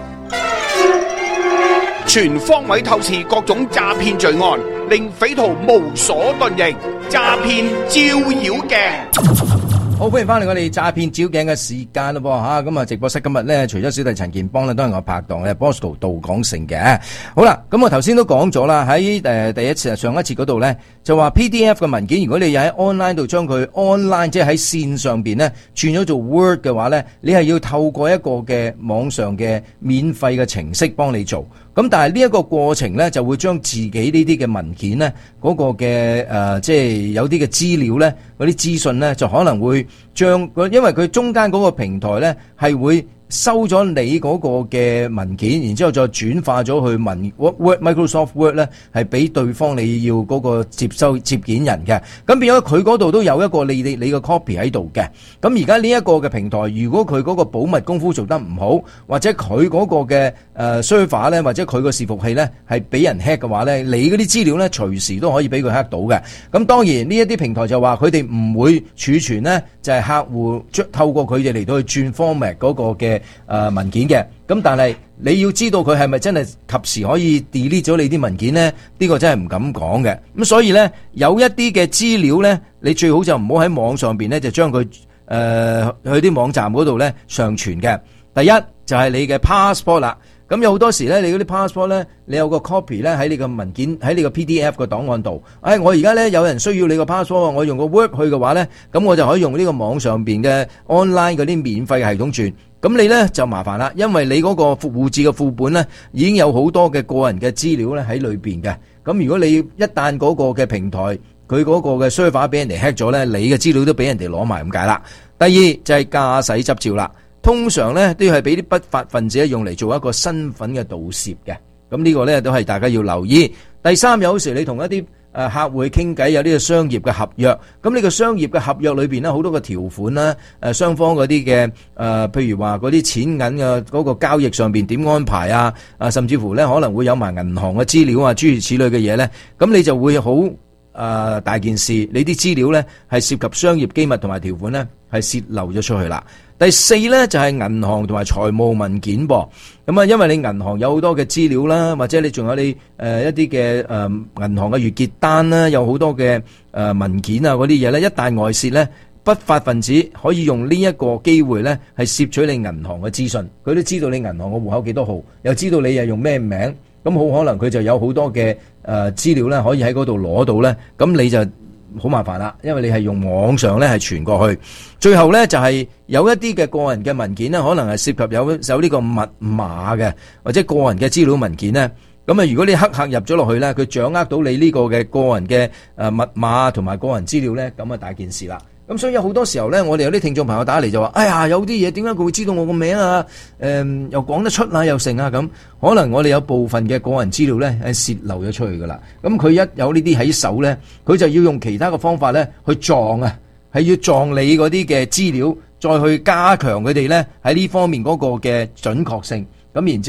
全方位透視各種詐騙罪案，令匪徒無所遁形。詐騙照妖鏡。 好，歡迎翻嚟我哋詐騙照鏡嘅時間咯噃吓，咁啊直播室今日咧，除咗小弟陳健邦咧，都係我拍檔嘅 Bosco 杜廣成嘅。好啦，咁我頭先都講咗啦，喺誒第一次上一次嗰度咧，就話 P D F 嘅文件，如果你喺 online 度將佢 online 即係喺線上邊咧轉咗做 Word 嘅話咧，你係要透過一個嘅網上嘅免費嘅程式幫你做。咁但係呢一個過程咧，就會將自己呢啲嘅文件咧，嗰個嘅誒，即係有啲嘅資料咧，嗰啲資訊咧，就可能會將，因為佢中間嗰個平台咧係會收咗你嗰個嘅文件，然之後再轉化咗去文 Word Microsoft Word 咧，係俾對方你要嗰個接收接件人嘅。咁變咗佢嗰度都有一個你你你個 copy 喺度嘅。咁而家呢一個嘅平台，如果佢嗰個保密功夫做得唔好，或者佢嗰個嘅誒 server 咧，或者佢個伺服器咧係俾人 hack 嘅話咧，你嗰啲資料咧隨時都可以俾佢 hack 到嘅。咁當然呢一啲平台就話佢哋唔會儲存咧，就係客戶透過佢哋嚟到去轉 format 嗰個嘅誒、呃、文件嘅。咁但係你要知道佢係咪真係及時可以 delete 咗你啲文件咧？呢、呢個真係唔敢講嘅。咁所以咧，有一啲嘅資料咧，你最好就唔好喺網上邊咧就將佢誒去啲網站嗰度咧上傳嘅。第一就係、是、你嘅 passport 啦。咁有好多時咧，你嗰啲 passport 咧，你有個 copy 咧喺你個文件喺你個 P D F 個檔案度。哎，我而家咧有人需要你個 passport，我用個 Word 去嘅話咧，咁我就可以用呢個網上邊嘅 online 嗰啲免費系統轉。咁你咧就麻煩啦，因為你嗰個護照嘅副本咧已經有好多嘅個人嘅資料咧喺裏邊嘅。咁如果你一旦嗰個嘅平台佢嗰個嘅 server 俾人哋 hack 咗咧，你嘅資料都俾人哋攞埋咁解啦。第二就係駕駛執照啦。通常咧都要係俾啲不法分子用嚟做一個身份嘅盜竊嘅，咁呢個咧都係大家要留意。第三，有時你同一啲誒客戶去傾偈，有呢個商業嘅合約，咁呢個商業嘅合約裏邊咧好多個條款啦，誒雙方嗰啲嘅誒，譬如話嗰啲錢銀嘅嗰個交易上邊點安排啊，啊甚至乎咧可能會有埋銀行嘅資料啊，諸如此類嘅嘢咧，咁你就會好誒、呃、大件事，你啲資料咧係涉及商業機密同埋條款咧係洩漏咗出去啦。第四咧就係銀行同埋財務文件噃，咁啊，因為你銀行有好多嘅資料啦，或者你仲有你誒一啲嘅誒銀行嘅月結單啦，有好多嘅誒文件啊嗰啲嘢咧，一旦外泄咧，不法分子可以用呢一個機會咧，係攝取你銀行嘅資訊，佢都知道你銀行嘅戶口幾多號，又知道你係用咩名，咁好可能佢就有好多嘅誒資料咧，可以喺嗰度攞到咧，咁你就好麻煩啦，因為你係用網上咧係傳過去，最後咧就係有一啲嘅個人嘅文件咧，可能係涉及有有呢個密碼嘅，或者個人嘅資料文件咧，咁啊如果你黑客入咗落去咧，佢掌握到你呢個嘅個人嘅誒密碼同埋個人資料咧，咁啊大件事啦。咁所以有好多時候咧，我哋有啲聽眾朋友打嚟就話，哎呀，有啲嘢點解佢會知道我個名啊？誒、呃，又講得出啊，又成啊咁。可能我哋有部分嘅個人資料咧係洩漏咗出去噶啦。咁佢一有呢啲喺手咧，佢就要用其他嘅方法咧去撞啊，係要撞你嗰啲嘅資料，再去加強佢哋咧喺呢方面嗰個嘅準確性。咁然之後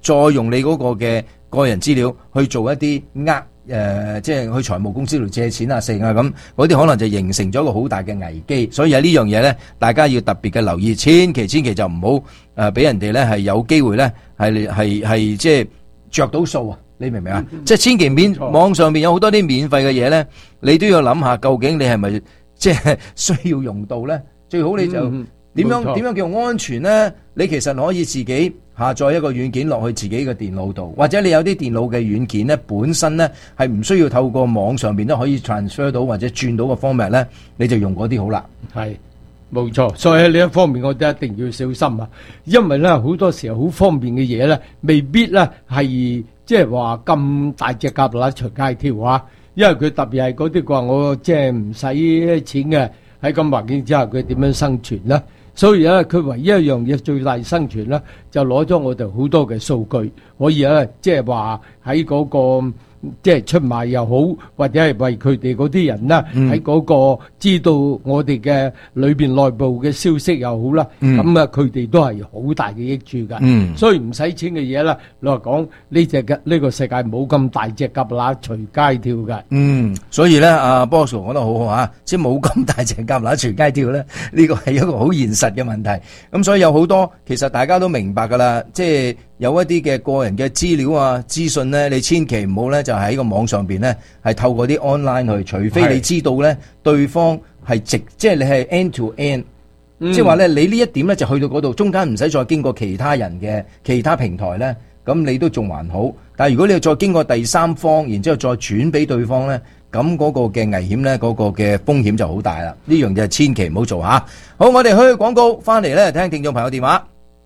再用你嗰個嘅個人資料去做一啲呃。誒、呃，即係去財務公司度借錢啊、剩啊咁，嗰啲可能就形成咗一個好大嘅危機。所以喺呢樣嘢咧，大家要特別嘅留意，千祈千祈就唔好誒俾人哋咧係有機會咧係係係即係着到數啊！你明唔明啊？即係千祈免網上面有好多啲免費嘅嘢咧，你都要諗下究竟你係咪即係需要用到咧？最好你就點樣點樣叫安全咧？你其實可以自己下載一個軟件落去自己嘅電腦度，或者你有啲電腦嘅軟件咧，本身咧係唔需要透過網上邊都可以 transfer 到或者轉到個 format 咧，你就用嗰啲好啦。 係冇錯，所以喺呢一方面我哋一定要小心啊，因為咧好多時候好方便嘅嘢咧，未必咧係即係話咁大隻蛤乸隨街跳啊，因為佢特別係嗰啲話我即係唔使錢嘅，喺咁環境之下佢點樣生存咧？所以咧，佢唯一一樣嘢最大生存咧，就攞咗我哋好多嘅數據，可以咧，即係話喺嗰個即係出賣又好，或者係為佢哋嗰啲人咧，喺嗰個知道我哋嘅裏邊內部嘅消息又好啦，咁啊佢哋都係好大嘅益處㗎。嗯，所以唔使錢嘅嘢啦，你話講呢隻嘅呢個世界冇咁大隻蛤乸隨街跳㗎。 嗯，所以咧，阿 Boss 講得好好啊，即係冇咁大隻蛤乸隨街跳咧，呢個係一個好現實嘅問題。咁所以有好多其實大家都明白㗎啦，即係有一啲嘅個人嘅資料啊、資訊咧，你千祈唔好咧就喺個網上邊咧係透過啲 online 去，除非你知道咧對方係直，即係你係 end to end，嗯，即係話咧你呢一點咧就去到嗰度，中間唔使再經過其他人嘅其他平台咧，咁你都仲還好。但係如果你要再經過第三方，然之後再轉俾對方咧，咁嗰個嘅危險咧，嗰個嘅風險就好大啦。呢樣嘢千祈唔好做吓。好，我哋去廣告，翻嚟咧聽聽眾朋友電話。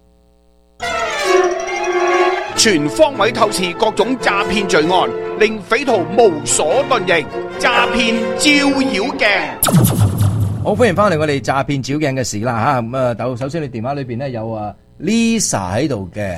全方位透視各種詐騙罪案，令匪徒無所遁形。詐騙照妖鏡， 好歡迎翻嚟我哋詐騙照鏡嘅事啦吓。咁啊，首先你電話裏邊咧有啊 Lisa 喺度嘅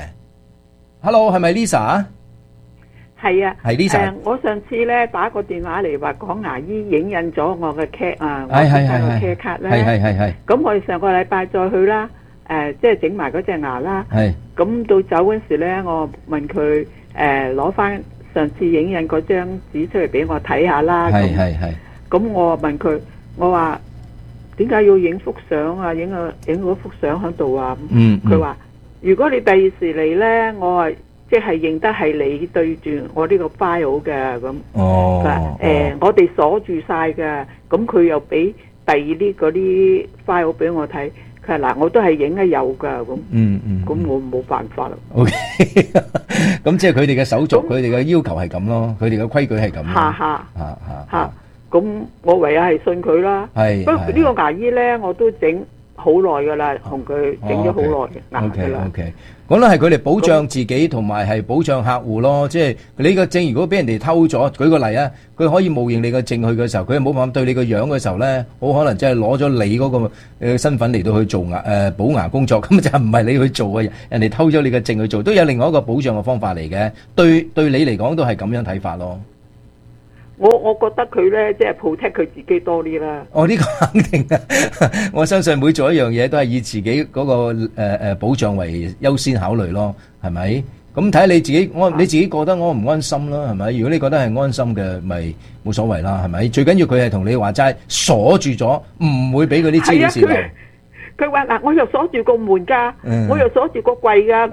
，Hello 係咪 Lisa 啊？ 係啊， 係 Lisa。 誒，我上次咧打個電話嚟話講牙醫影印咗我嘅 cat 啊，我係係個係 cat 卡咧， 係係係係。 咁我哋上個禮拜再去啦。誒、呃，即係整埋嗰隻牙啦。 係。 咁到走嗰時咧，我問佢誒攞翻上次影印嗰張紙出嚟俾我睇下啦。 係係係。咁我問佢，我話點解要影幅相啊？影個影嗰幅相喺度啊？ 嗯。 佢話如果你第二時嚟咧，我話即係認得係你對住我呢個 file 嘅咁。 哦。 誒、呃，我哋鎖住晒嘅，咁佢又俾第二啲嗰啲 file 俾我睇。佢話嗱，我都係影得有噶咁， 嗯嗯， 咁我冇辦法啦。 O K，咁即係佢哋嘅手續，佢哋嘅要求係咁咯，佢哋嘅規矩係咁。 嚇嚇嚇嚇，咁我唯有係信佢啦。 係。 不過呢個牙醫咧，我都整好耐噶啦，同佢整咗好耐嘅牙噶啦。 O K，講得係佢哋保障自己同埋係保障客戶咯，即係你個證如果俾人哋偷咗，舉個例啊，佢可以冒認你個證去嘅時候，佢又冇辦法對你個樣嘅時候咧，好可能即係攞咗你嗰個誒身份嚟到去做牙誒補牙工作，咁就唔係你去做嘅，人哋偷咗你個證去做，都有另外一個保障嘅方法嚟嘅，對對你嚟講都係咁樣睇法咯。 我我覺得佢咧，即係 protect 佢自己多啲啦。 哦，呢、這個肯定啊！我相信每做一樣嘢都係以自己嗰、那個誒誒、呃、保障為優先考慮咯，係咪？咁睇下你自己安，你自己覺得安唔安心啦，係咪？如果你覺得係安心嘅，咪冇所謂啦，係咪？最緊要佢係同你話齋鎖住咗，唔會俾嗰啲資料泄漏。 佢話嗱，我又鎖住個門㗎、嗯，我又鎖住個櫃㗎，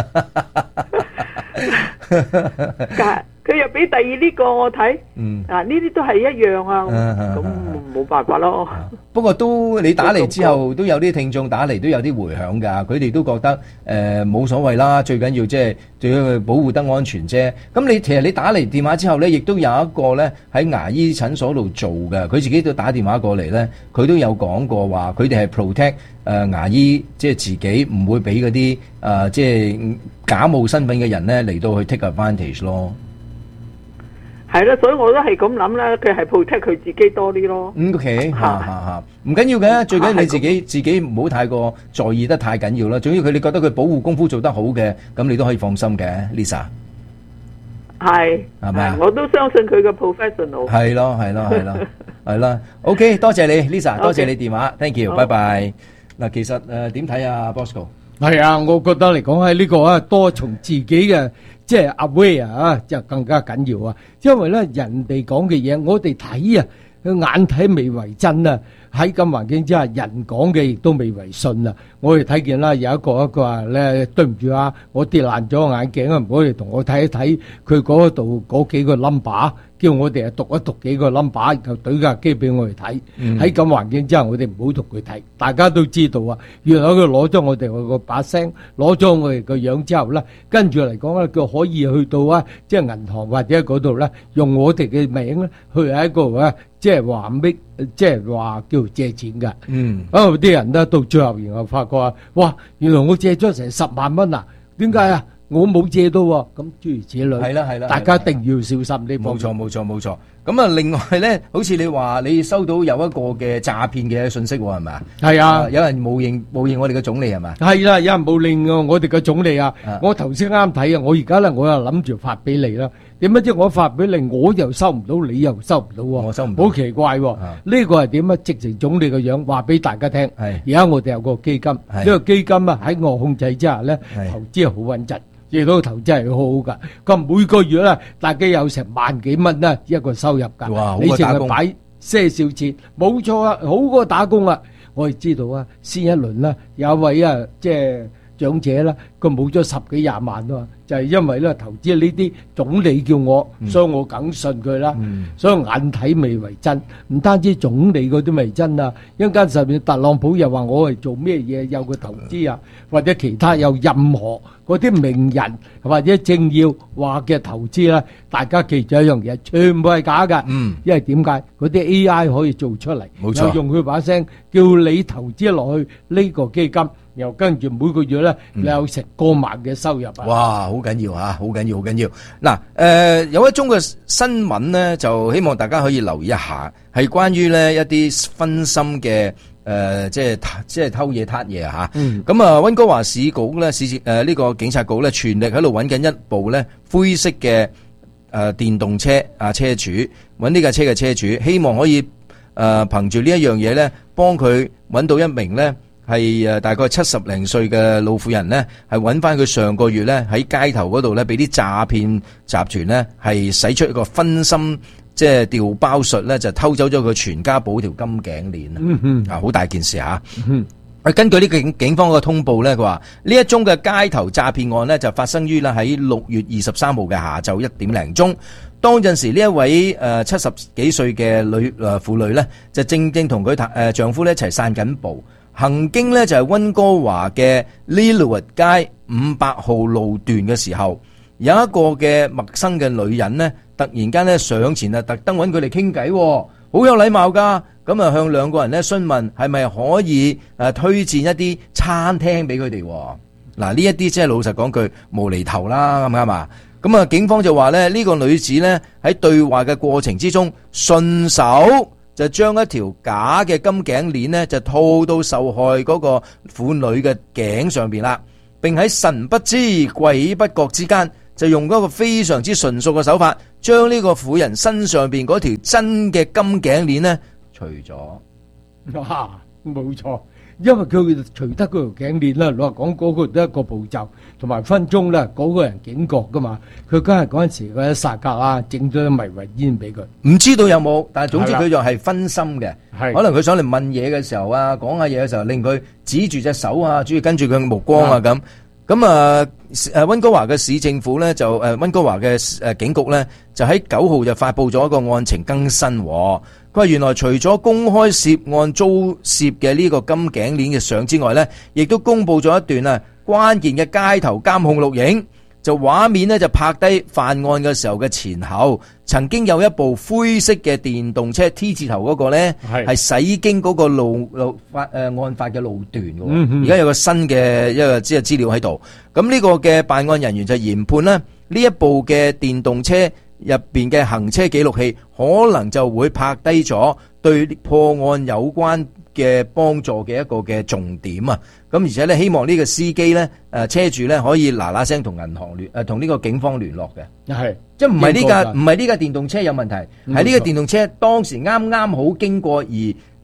個。佢又俾第二呢個我睇，嗯，啊呢啲都係一樣啊，咁冇辦法咯。 不過都你打嚟之後，都有啲聽眾打嚟都有啲迴響㗎，佢哋都覺得誒冇所謂啦，最緊要即係最緊要保護得安全啫。咁你其實你打嚟電話之後咧，亦都有一個咧喺牙醫診所度做嘅，佢自己都打電話過嚟咧，佢都有講過話，佢哋係 protect 誒牙醫，即係自己唔會俾嗰啲誒即係假冒身份嘅人咧嚟到去 take advantage 咯。 係啦，所以我都係咁諗啦，佢係 protect 佢自己多啲咯。 嗯 OK， 嚇嚇嚇，唔緊要嘅，最緊要你自己自己唔好太過在意得太緊要啦。總之佢你覺得佢保護功夫做得好嘅，咁你都可以放心嘅 ，Lisa。係係咪啊？ 我都相信佢嘅 professional。 係咯係咯係咯係啦。OK， 多謝你 Lisa， 多謝你電話 ，thank you，拜拜。嗱，其實誒點睇啊 Bosco？ 係啊，我覺得嚟講喺呢個啊，多從自己嘅即係 aware 啊，就更加緊要啊。因為咧，人哋講嘅嘢，我哋睇啊，眼睇未為真啊。喺咁環境之下，人講嘅亦都未為信啊！我哋睇見啦，有一個一個話咧，對唔住啊，我跌爛咗個眼鏡啊，唔好嚟同我睇一睇佢嗰度嗰幾個 number，叫我哋啊讀一讀幾個 number，然後懟架機俾我哋睇。喺咁環境之下，我哋唔好同佢睇。大家都知道啊，原來佢攞咗我哋個把聲，攞咗我哋個樣之後咧，跟住嚟講咧，佢可以去到啊，即係銀行或者嗰度咧，用我哋嘅名咧，去喺嗰度咧。即係話搣，即係話叫借錢㗎。嗯，啊啲人咧到最後然後發覺啊，哇！原來我借咗成十萬蚊啊！點解啊？我冇借到喎。咁諸如此類。係啦係啦，大家一定要小心呢。 冇錯冇錯冇錯。咁啊，另外咧，好似你話你收到有一個嘅詐騙嘅信息喎，係咪啊？係啊，有人冒認冒認我哋嘅總理係咪？係啦，有人冒認我哋嘅總理啊！我頭先啱睇啊，我而家咧我又諗住發俾你啦。點解即我發俾你，我又收唔到，你又收唔到喎？我收唔到，好奇怪喎！呢個係點啊？直情總理嘅樣話俾大家聽。係而家我哋有個基金，呢個基金啊喺我控制之下咧，投資係好穩陣，亦都投資係好好噶。咁每個月咧，大家有成萬幾蚊啦一個收入㗎。哇！好過打工。你淨係擺些少錢，冇錯啊，好過打工啊！我哋知道啊，先一輪啦，有一位啊，即係長者啦，佢冇咗十幾廿萬啊。就係因為咧投資呢啲總理叫我，嗯、所以我梗信佢啦。嗯、所以眼睇未為真，唔單止總理嗰啲未真啊，一陣間上面特朗普又話我係做咩嘢有個投資啊，或者其他有任何嗰啲名人或者政要話嘅投資啦，大家記住一樣嘢，全部係假㗎。嗯、因為點解嗰啲 A I 可以做出嚟，冇錯，又用佢把聲叫你投資落去呢個基金。又跟住每個月咧，你有成過萬嘅收入啊！ 哇，好緊要嚇，好緊要，好緊要。嗱，誒、呃、有一宗嘅新聞咧，就希望大家可以留意一下，係關於咧一啲分心嘅誒、呃，即係即係偷嘢撻嘢嚇。咁啊，溫哥華市局咧，市誒呢個警察局咧，全力喺度揾緊一部咧灰色嘅誒、呃、電動車啊車主，揾呢架車嘅車主，希望可以誒、呃、憑住呢一樣嘢咧，幫佢揾到一名咧。係誒大概七十零歲嘅老婦人呢，係揾翻佢上個月呢喺街頭嗰度呢，俾啲詐騙集團呢係使出一個分心，即係調包術呢，就偷走咗佢全家寶條金頸鏈、嗯、哼啊！好大件事嚇。嗯、根據呢個警警方嘅通報呢，佢話呢一宗嘅街頭詐騙案呢，就發生於呢喺六月二十三號嘅下晝一點零鐘。當陣時呢一位誒七十幾歲嘅女誒婦女呢，就正正同佢誒丈夫呢一齊散緊步。行經呢就係溫哥華嘅 Lillooet 街五百號路段嘅時候，有一個嘅陌生嘅女人呢，突然間呢上前啊，特登揾佢哋傾偈，好有禮貌噶。咁啊向兩個人呢詢問係咪可以誒推薦一啲餐廳俾佢哋。嗱，呢一啲即係老實講句無厘頭啦，啱唔啱啊？咁啊警方就話咧呢個女子呢喺對話嘅過程之中順手。就將一條假嘅金頸鏈呢，就套到受害嗰個婦女嘅頸上邊啦，並喺神不知鬼不覺之間，就用嗰個非常之純熟嘅手法，將呢個婦人身上邊嗰條真嘅金頸鏈呢除咗。 哇，冇錯。因為佢除得嗰條頸鏈啦，老實講嗰個都一個步驟，同埋分鐘咧，嗰個人警覺噶嘛，佢梗係嗰陣時嗰一剎格啊，整咗迷魂煙俾佢， 唔知道有冇，但係總之佢就係分心嘅，可能佢想嚟問嘢嘅時候啊，講下嘢嘅時候，令佢指住隻手啊，主要跟住佢嘅目光啊咁。咁啊，誒溫哥華嘅市政府咧就誒溫哥華嘅誒警局咧就喺九號就發布咗一個案情更新。佢話原來除咗公開涉案遭涉嘅呢個金頸鏈嘅相之外咧，亦都公布咗一段啊關鍵嘅街頭監控錄影。就畫面呢，就拍低犯案嘅時候嘅前後，曾經有一部灰色嘅電動車 T 字頭嗰個呢，係駛經嗰個路路發誒案發嘅路段嘅。而家、嗯、有個新嘅一個即係資料喺度。咁呢個嘅辦案人員就研判呢，呢一部嘅電動車入邊嘅行車記錄器可能就會拍低咗對破案有關嘅幫助嘅一個嘅重點啊！咁而且咧，希望呢個司機咧，誒車主咧可以嗱嗱聲同銀行聯誒同呢個警方聯絡嘅，係即係唔係呢架唔係呢架電動車有問題，係呢個電動車當時啱啱好經過而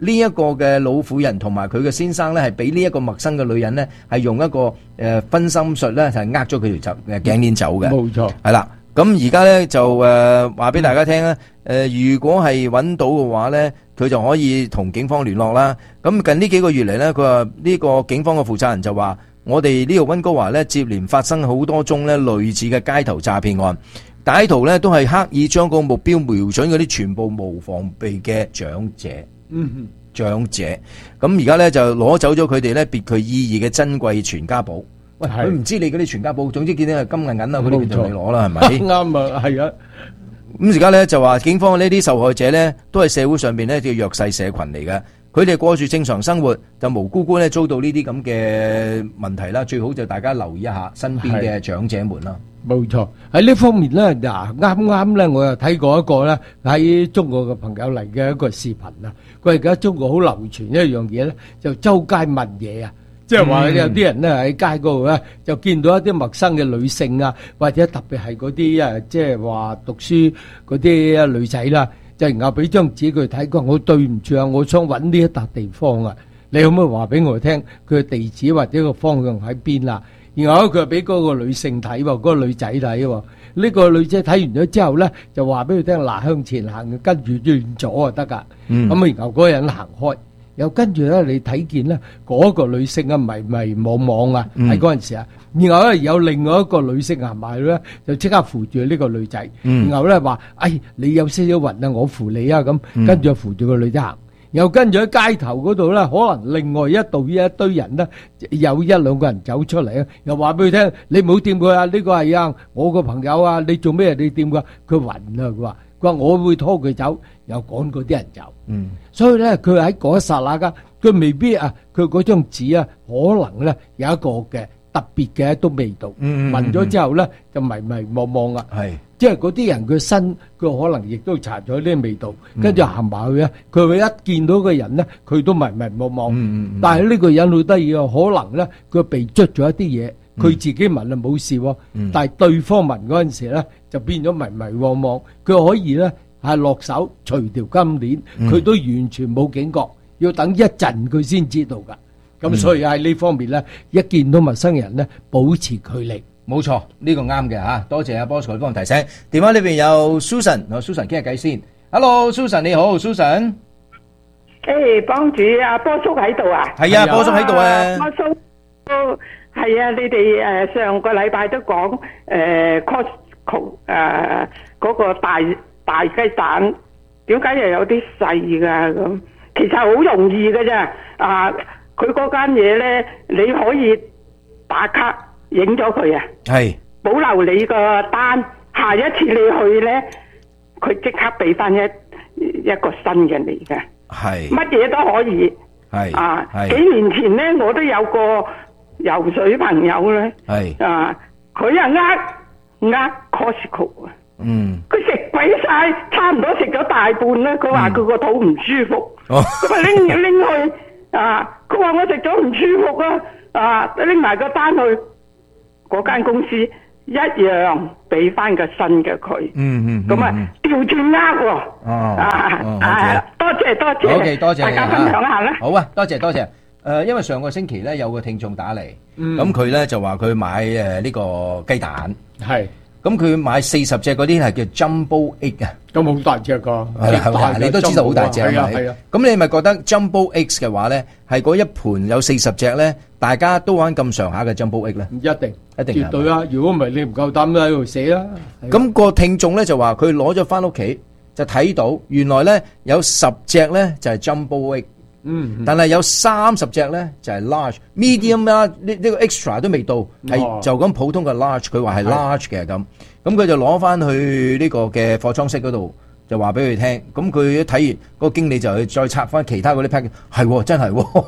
呢一個嘅老婦人同埋佢嘅先生咧，係俾呢一個陌生嘅女人咧，係用一個誒分心術咧，就係呃咗佢條誒頸鏈走嘅。 冇錯， 係啦。咁而家咧就誒話俾大家聽咧，誒、呃、如果係揾到嘅話咧，佢就可以同警方聯絡啦。咁近呢幾個月嚟咧，佢話呢個警方嘅負責人就話，我哋呢個溫哥華咧接連發生好多宗咧類似嘅街頭詐騙案，歹徒咧都係刻意將個目標瞄準嗰啲全部無防備嘅長者。 嗯哼， 長者。咁而家咧就攞走咗佢哋咧別具意義嘅珍貴全家寶。喂，佢唔知你嗰啲全家寶，總之見到係金銀銀啊嗰啲，佢就你攞啦，係咪？ 啱啊，係啊。 咁而家咧就話警方呢啲受害者咧都係社會上邊咧嘅弱勢社群嚟嘅，佢哋過住正常生活，就無辜辜咧遭到呢啲咁嘅問題啦。最好就大家留意一下身邊嘅長者們啦。 冇錯，喺呢方面咧，嗱啱啱咧，我又睇過一個咧喺中國嘅朋友嚟嘅一個視頻啊。佢而家中國好流傳一樣嘢咧，就周街問嘢啊。即係話有啲人咧喺街嗰度咧，就見到一啲陌生嘅女性啊，或者特別係嗰啲啊，即係話讀書嗰啲女仔啦，就然後俾張紙佢睇，佢話我對唔住啊，我想揾呢一笪地方啊，你可唔可以話俾我聽佢嘅地址或者個方向喺邊啊？然後佢又俾嗰個女性睇喎，嗰個女仔睇喎，呢個女仔睇完咗之後咧，就話俾佢聽嗱，向前行，跟住轉左就得噶。咁啊，然後嗰個人行開。又跟住咧，你睇見咧嗰個女性啊，迷迷惘惘啊，喺嗰陣時啊，然後咧有另外一個女性行埋去咧，就即刻扶住呢個女仔，然後咧話：哎，你有些少暈啊，我扶你啊，咁跟住扶住個女仔行。又跟住喺街頭嗰度咧，可能另外一度一堆人咧，有一兩個人走出嚟啊，又話俾佢聽：你唔好掂佢啊，呢個係啊，我個朋友啊，你做咩你掂佢？佢暈啊，佢話。佢話我會拖佢走，又趕嗰啲人走。嗯，所以咧，佢喺嗰一剎那間，佢未必啊，佢嗰張紙啊，可能咧有一個嘅特別嘅一種味道。嗯，聞咗之後咧，就迷迷惘惘啊。係，即係嗰啲人佢身，佢可能亦都搽咗啲味道，跟住行埋去咧，佢會一見到個人咧，佢都迷迷惘惘。嗯嗯，但係呢個人好得意啊，可能咧佢被捽咗一啲嘢。佢自己聞啊冇事喎，但係對方聞嗰陣時咧就變咗迷迷惘惘。佢可以咧係落手除條金鏈，佢都完全冇警覺，要等一陣佢先知道㗎。咁所以喺呢方面咧，一見到陌生人咧，保持距離。 冇錯，呢個啱嘅嚇。多謝阿 Bosco 幫我提醒。電話裏邊有 Susan， 同 Susan 傾下偈先。Hello，Susan 你好 ，Susan。 誒，幫主阿波叔喺度啊？ 係啊，波叔喺度啊。 波叔都。係啊，你哋誒上個禮拜都講誒 Costco 誒嗰個大大雞蛋，點解又有啲細噶咁？其實好容易嘅啫，啊，佢嗰間嘢咧，你可以打卡影咗佢啊，係保留你個單，下一次你去咧，佢即刻俾翻一一個新嘅你嘅，係乜嘢都可以，係啊，幾年前咧我都有個游水朋友咧，係啊，佢又呃呃 Costco 啊，嗯，佢食鬼晒，差唔多食咗大半啦。佢話佢個肚唔舒服，佢話拎拎去啊，佢話我食咗唔舒服啊，啊，拎埋個單去嗰間公司一樣俾翻個新嘅佢，嗯嗯，咁啊調轉呃喎，哦啊，多謝多謝， 好嘅多謝， 大家分享下啦， 好啊，多謝多謝。誒，因為上個星期咧有個聽眾打嚟，咁佢咧就話佢買誒呢個雞蛋，係，咁佢買四十隻嗰啲係叫 Jumbo Egg 啊， 咁好大隻噶， 係係你都知道好大隻係咪？係啊，咁你咪覺得 Jumbo Eggs 嘅話咧，係嗰一盤有四十隻咧，大家都玩咁上下嘅 Jumbo Egg 咧？ 唔一定， 一定絕對啊！如果唔係你唔夠膽都喺度寫啦。 咁個聽眾咧就話佢攞咗翻屋企就睇到，原來咧有十隻咧就係 Jumbo Egg。嗯，但係有三十隻咧就係 large、medium 啦，呢呢個 extra 都未到，係就咁普通嘅 large，佢話係 large 嘅咁，咁佢就攞翻去呢個嘅貨倉室嗰度，就話俾佢聽，咁佢一睇完，個經理就去再拆翻其他嗰啲 pack， 係真係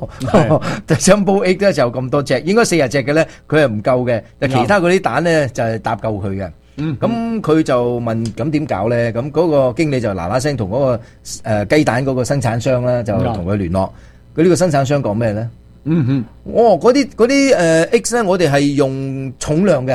，Jumbo Egg 咧就咁多隻，應該四十隻嘅咧，佢係唔夠嘅，但其他嗰啲蛋咧就係搭夠佢嘅。嗯，咁佢就問咁點搞咧？咁嗰個經理就嗱嗱聲同嗰個誒雞蛋嗰個生產商啦，就同佢聯絡。佢呢個生產商講咩咧？嗯哼，哦，嗰啲嗰啲誒 eggs 咧，我哋係用重量嘅，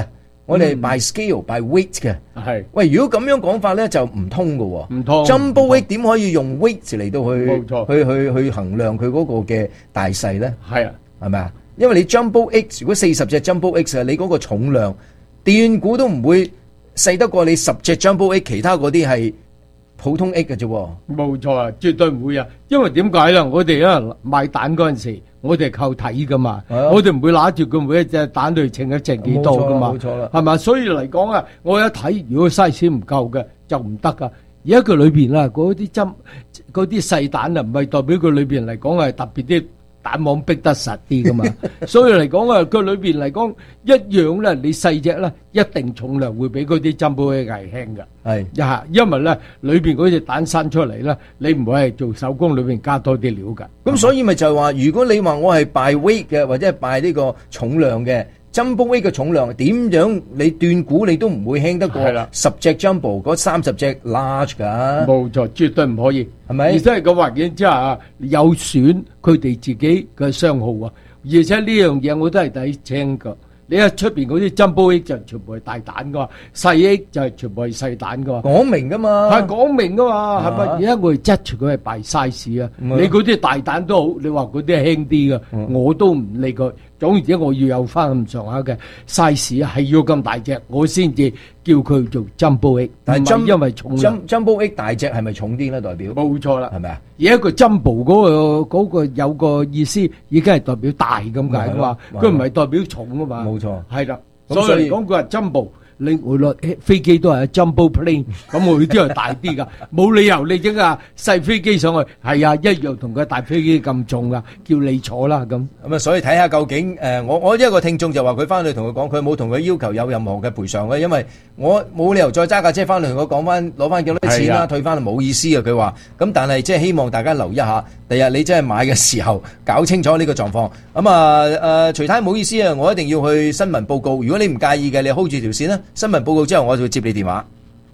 我哋 by scale by weight 嘅。 係。 喂，如果咁樣講法咧，就唔通㗎喎。 唔通。 Jumbo weight 點可以用 weight 嚟到去冇錯去去去衡量佢嗰個嘅大細咧？ 係啊， 係咪啊？因為你 Jumbo X 如果四十隻 Jumbo X 啊，你嗰個重量斷估都唔會細得過你十隻 Jumbo X，其他嗰啲係普通 X 嘅啫喎。 冇錯啊，絕對唔會啊！因為點解咧？我哋啊買蛋嗰陣時，我哋係靠睇噶嘛，我哋唔會拿住佢每一隻蛋去稱一稱幾多噶嘛， 冇錯啦， 係嘛？所以嚟講啊，我一睇如果 size 唔夠嘅就唔得噶。而家佢裏邊啊，嗰啲針嗰啲細蛋啊，唔係代表佢裏邊嚟講係特別啲蛋黃逼得實啲噶嘛。所以嚟講啊，佢裏邊嚟講一樣咧，你細隻咧一定重量會比嗰啲針煲嘅危輕㗎。 係呀，因為咧裏邊嗰隻蛋生出嚟咧，你唔會係做手工裏邊加多啲料㗎。 咁所以咪就係話，如果你話我係 by weight 嘅，或者係 by呢個重量嘅。Jumbo weight 嘅重量點樣你斷估你都唔會輕得過十隻 Jumbo 嗰三十隻 large 㗎。 冇錯，絕對唔可以， 係咪？ 而且係個環境之下有損佢哋自己嘅商號啊！而且呢樣嘢我都係睇清㗎。你喺出邊嗰啲 Jumbo Egg 就全部係大蛋噶，細 Egg 就係全部係細蛋噶。 講明噶嘛， 係講明噶嘛，係咪？而家我哋質住佢係大 size 啊，你嗰啲大蛋都好，你話嗰啲係輕啲噶，我都唔理佢。總言之，我要有翻咁上下嘅 size 係要咁大隻，我先至叫佢做 Jumbo Egg。 但係因為重量 Jumbo Egg 大隻係咪重啲咧？代表冇錯啦， 係咪啊？ 而一個 Jumbo 嗰個嗰個有個意思，已經係代表大咁解噶嘛，佢唔係代表重啊嘛。冇錯， 係啦。所以嚟講，佢係 Jumbo。你我落飛機都係 jumbo plane， 咁我啲係大啲噶，冇理由你整架細飛機上去，係啊，一樣同個大飛機咁重噶，叫你坐啦咁。 咁啊，所以睇下究竟誒，我我一個聽眾就話佢翻去同佢講，佢冇同佢要求有任何嘅賠償嘅，因為我冇理由再揸架車翻嚟同我講翻攞翻幾多錢啦，退翻冇意思啊。佢話咁，但係即係希望大家留意一下，第日你真係買嘅時候搞清楚呢個狀況。咁啊誒，徐太唔好意思啊，我一定要去新聞報告。如果你唔介意嘅，你 hold 住條線啦。新聞報告之後，我就會接你電話。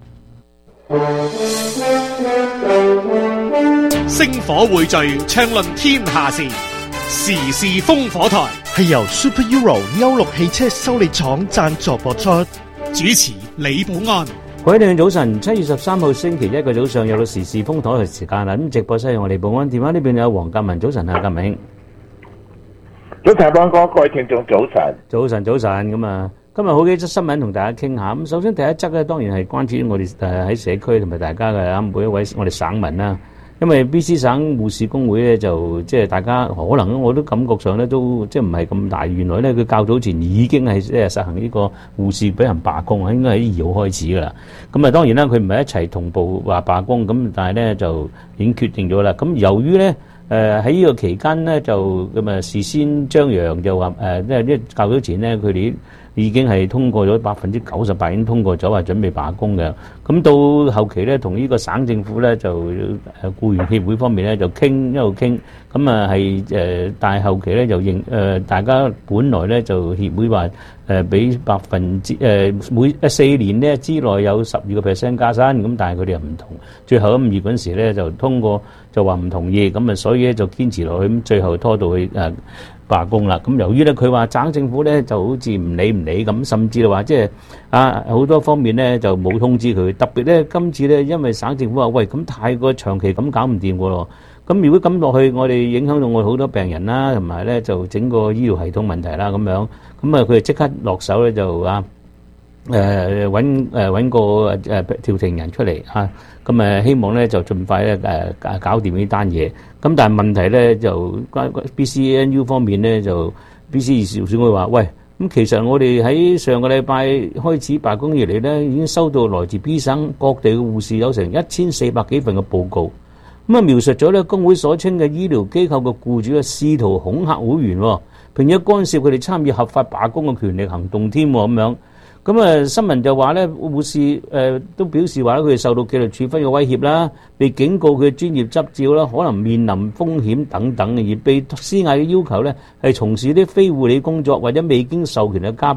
星火匯聚，暢論天下事，時事烽火台係由 Super Euro 歐陸汽車修理廠贊助播出。 主持李寶安。 各位聽眾早晨，七月十三號星期一嘅早上有到時事烽台嘅時間啦。咁直播室有我哋寶安，電話呢邊有黃格文。早晨啊，格明。 早晨，邦哥，各位聽眾早晨。 早晨，早晨咁啊。今日好幾則新聞同大家傾下。咁首先第一則咧，當然係關注我哋誒喺社區同埋大家嘅每一位我哋省民啦。因為 B C 省護士工會咧就即係大家可能我都感覺上咧都即係唔係咁大。原來咧佢較早前已經係即係實行呢個護士俾人罷工啊，應該喺二號開始噶啦。咁啊當然啦，佢唔係一齊同步話罷工，咁但係咧就已經決定咗啦。咁由於咧誒喺呢個期間咧就咁啊事先張揚就話誒，因為因為較早前咧佢哋已經係通過咗百分之九十八已經通過咗話準備罷工嘅，咁到後期咧同呢個省政府咧就誒僱員協會方面咧就傾一路傾，咁啊係誒，但係後期咧就認誒大家本來咧就協會話誒俾百分之誒每誒四年咧之內有十二個 percent 加薪，咁但係佢哋又唔同，最後咁五月嗰陣時咧就通過就話唔同意，咁啊所以咧就堅持落去，咁最後拖到去誒罷工啦。咁由於咧佢話省政府咧就好似唔理唔理咁，甚至話即係啊好多方面咧就冇通知佢。特別咧今次咧，因為省政府話喂咁太過長期咁搞唔掂㗎咯。咁如果咁落去，我哋影響到我好多病人啦，同埋咧就整個醫療系統問題啦咁樣。咁啊佢哋即刻落手咧就啊誒揾誒揾個誒調停人出嚟嚇。咁誒希望咧就盡快咧誒搞掂呢單嘢。咁但係問題咧就 B C N U 方面咧就 B C 二小選會話喂，咁其實我哋喺上個禮拜開始罷工以嚟咧，已經收到來自 B 省各地嘅護士有成一千四百幾份嘅報告，咁啊描述咗咧工會所稱嘅醫療機構嘅僱主嘅試圖恐嚇會員，並且干涉佢哋參與合法罷工嘅權力行動添咁樣。咁啊新聞就話咧護士誒、呃、都表示話咧佢哋受到紀律處分嘅威脅啦，被警告佢專業執照啦，可能面臨風險等等，而被施壓嘅要求咧係從事啲非護理工作或者未經授權嘅加班，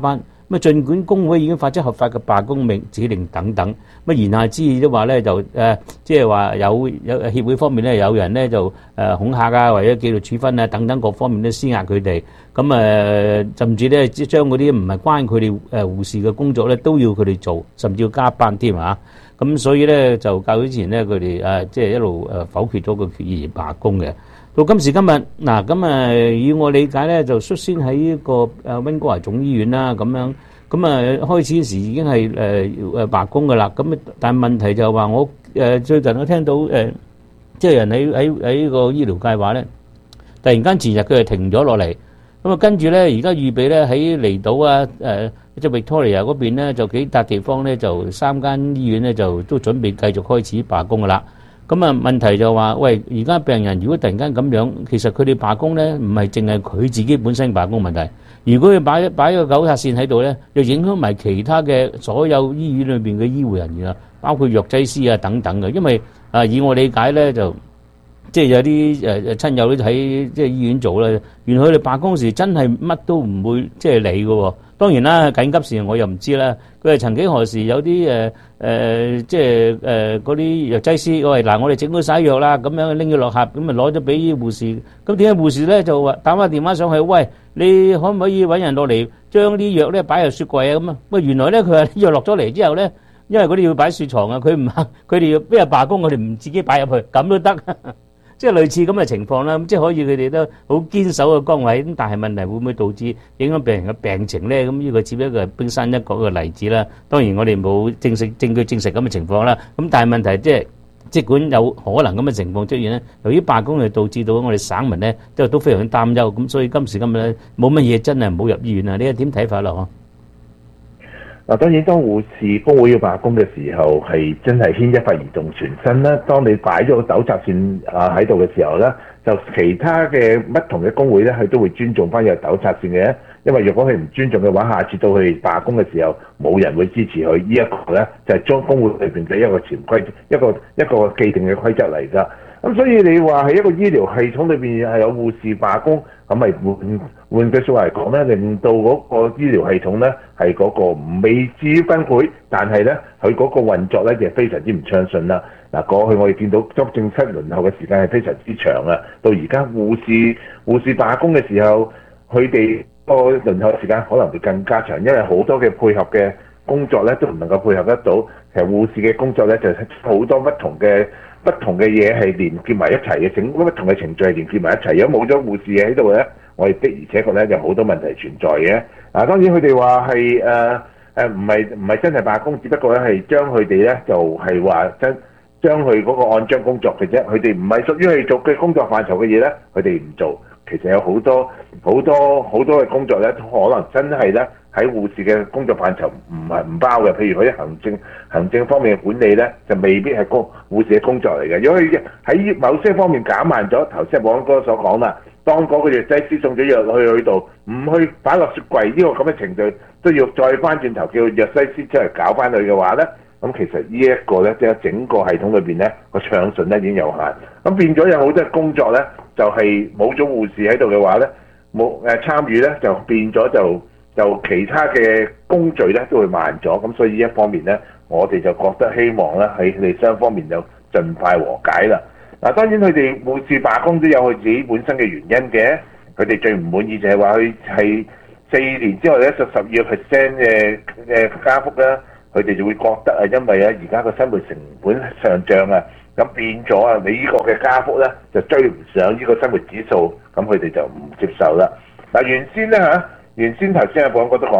咁啊，儘管工會已經發出合法嘅罷工命指令等等，咁啊言下之意都話咧就誒，即係話有有協會方面咧有人咧就誒恐嚇啊，或者紀律處分啊等等各方面都施壓佢哋，咁誒甚至咧即係將嗰啲唔係關佢哋誒護士嘅工作咧都要佢哋做，甚至要加班添啊！咁所以咧就較早之前咧佢哋誒即係一路誒否決咗個決議而罷工嘅。到今時今日嗱，咁啊以我理解咧，就率先喺呢個誒溫哥華總醫院啦，咁樣咁啊開始時已經係誒誒罷工噶啦。咁但係問題就係話我誒最近我聽到誒，即係人喺喺喺呢個醫療界話咧，突然間前日佢係停咗落嚟，咁啊跟住咧而家預備咧喺離島啊誒即係 Victoria 嗰邊咧就幾笪地方咧就三間醫院咧就都準備繼續開始罷工噶啦。咁啊問題就話，喂，而家病人如果突然間咁樣，其實佢哋罷工咧，唔係淨係佢自己本身罷工問題。如果佢擺擺個九塔線喺度咧，就影響埋其他嘅所有醫院裏邊嘅醫護人員啊，包括藥劑師啊等等嘅。因為啊，以我理解咧，就即係有啲誒誒親友都喺即係醫院做啦。原來佢哋罷工時真係乜都唔會即係理嘅。當然啦，緊急時我又唔知啦。佢係曾幾何時有啲誒誒，即係誒嗰啲藥劑師，喂嗱，我哋整好晒藥啦，咁樣拎咗落盒，咁咪攞咗俾護士。咁點解護士咧就話打翻電話上去，喂，你可唔可以揾人落嚟將啲藥咧擺入雪櫃啊？咁啊，喂，原來咧佢話啲藥落咗嚟之後咧，因為嗰啲要擺雪藏啊，佢唔肯，佢哋要邊日罷工，我哋唔自己擺入去，咁都得。即係類似咁嘅情況啦，咁即係可以佢哋都好堅守嘅崗位，咁但係問題會唔會導致影響病人嘅病情咧？咁呢個只不過係冰山一角嘅例子啦。當然我哋冇正式證據證實咁嘅情況啦。咁但係問題即係，即管有可能咁嘅情況出現咧，由於罷工係導致到我哋省民咧，即係都非常擔憂。咁所以今時今日咧，冇乜嘢真係唔好入醫院啊！你係點睇法啦？嗬？ 嗱，當然當護士工會要罷工嘅時候，係真係牽一髮而動全身啦。當你擺咗個糾察線啊喺度嘅時候咧，就其他嘅不同嘅工會咧，佢都會尊重翻有糾察線嘅。因為如果佢唔尊重嘅話，下次到佢罷工嘅時候，冇人會支持佢。呢一個咧就係將工會裏邊嘅一個潛規，一個一個既定嘅規則嚟㗎。咁所以你話喺一個醫療系統裏邊係有護士罷工，咁咪換換句説話嚟講咧，令到嗰個醫療系統咧係嗰個未至於崩潰，但係咧佢嗰個運作咧就非常之唔暢順啦。嗱，過去我哋見到急症室輪候嘅時間係非常之長啊，到而家護士護士罷工嘅時候，佢哋個輪候時間可能會更加長，因為好多嘅配合嘅工作咧都唔能夠配合得到。其實護士嘅工作咧就係好多不同嘅。不同嘅嘢係連結埋一齊嘅，整不同嘅程序係連結埋一齊。如果冇咗護士喺度咧，我哋的而且確咧有好多問題存在嘅。嗱，當然佢哋話係誒誒唔係唔係真係罷工，只不過咧係將佢哋咧就係話將將佢嗰個按章工作嘅啫。佢哋唔係屬於佢做嘅工作範疇嘅嘢咧，佢哋唔做。其實有好多好多好多嘅工作咧，可能真係咧喺護士嘅工作範疇唔係唔包嘅。譬如嗰啲行政行政方面嘅管理咧，就未必係工護士嘅工作嚟嘅。如果佢喺某些方面減慢咗，頭先保安哥所講啦，當嗰個藥劑師送咗藥落去佢度，唔去擺落雪櫃呢個咁嘅程序，都要再翻轉頭叫藥劑師出嚟搞翻佢嘅話咧，咁其實呢一個咧，即係整個系統裏邊咧個暢順咧已經有限，咁變咗有好多工作咧，就係冇咗護士喺度嘅話咧，冇誒參與咧，就變咗就就其他嘅工序咧都會慢咗，咁所以呢一方面咧，我哋就覺得希望咧喺佢哋雙方面就盡快和解啦。嗱，當然佢哋護士罷工都有佢自己本身嘅原因嘅，佢哋最唔滿意就係話佢係四年之後咧就十二個 percent 嘅嘅加幅啦。佢哋就會覺得啊，因為啊，而家個生活成本上漲啊，咁變咗啊，你呢個嘅加幅咧就追唔上呢個生活指數，咁佢哋就唔接受啦。嗱，原先咧嚇，原先頭先阿寶哥都講。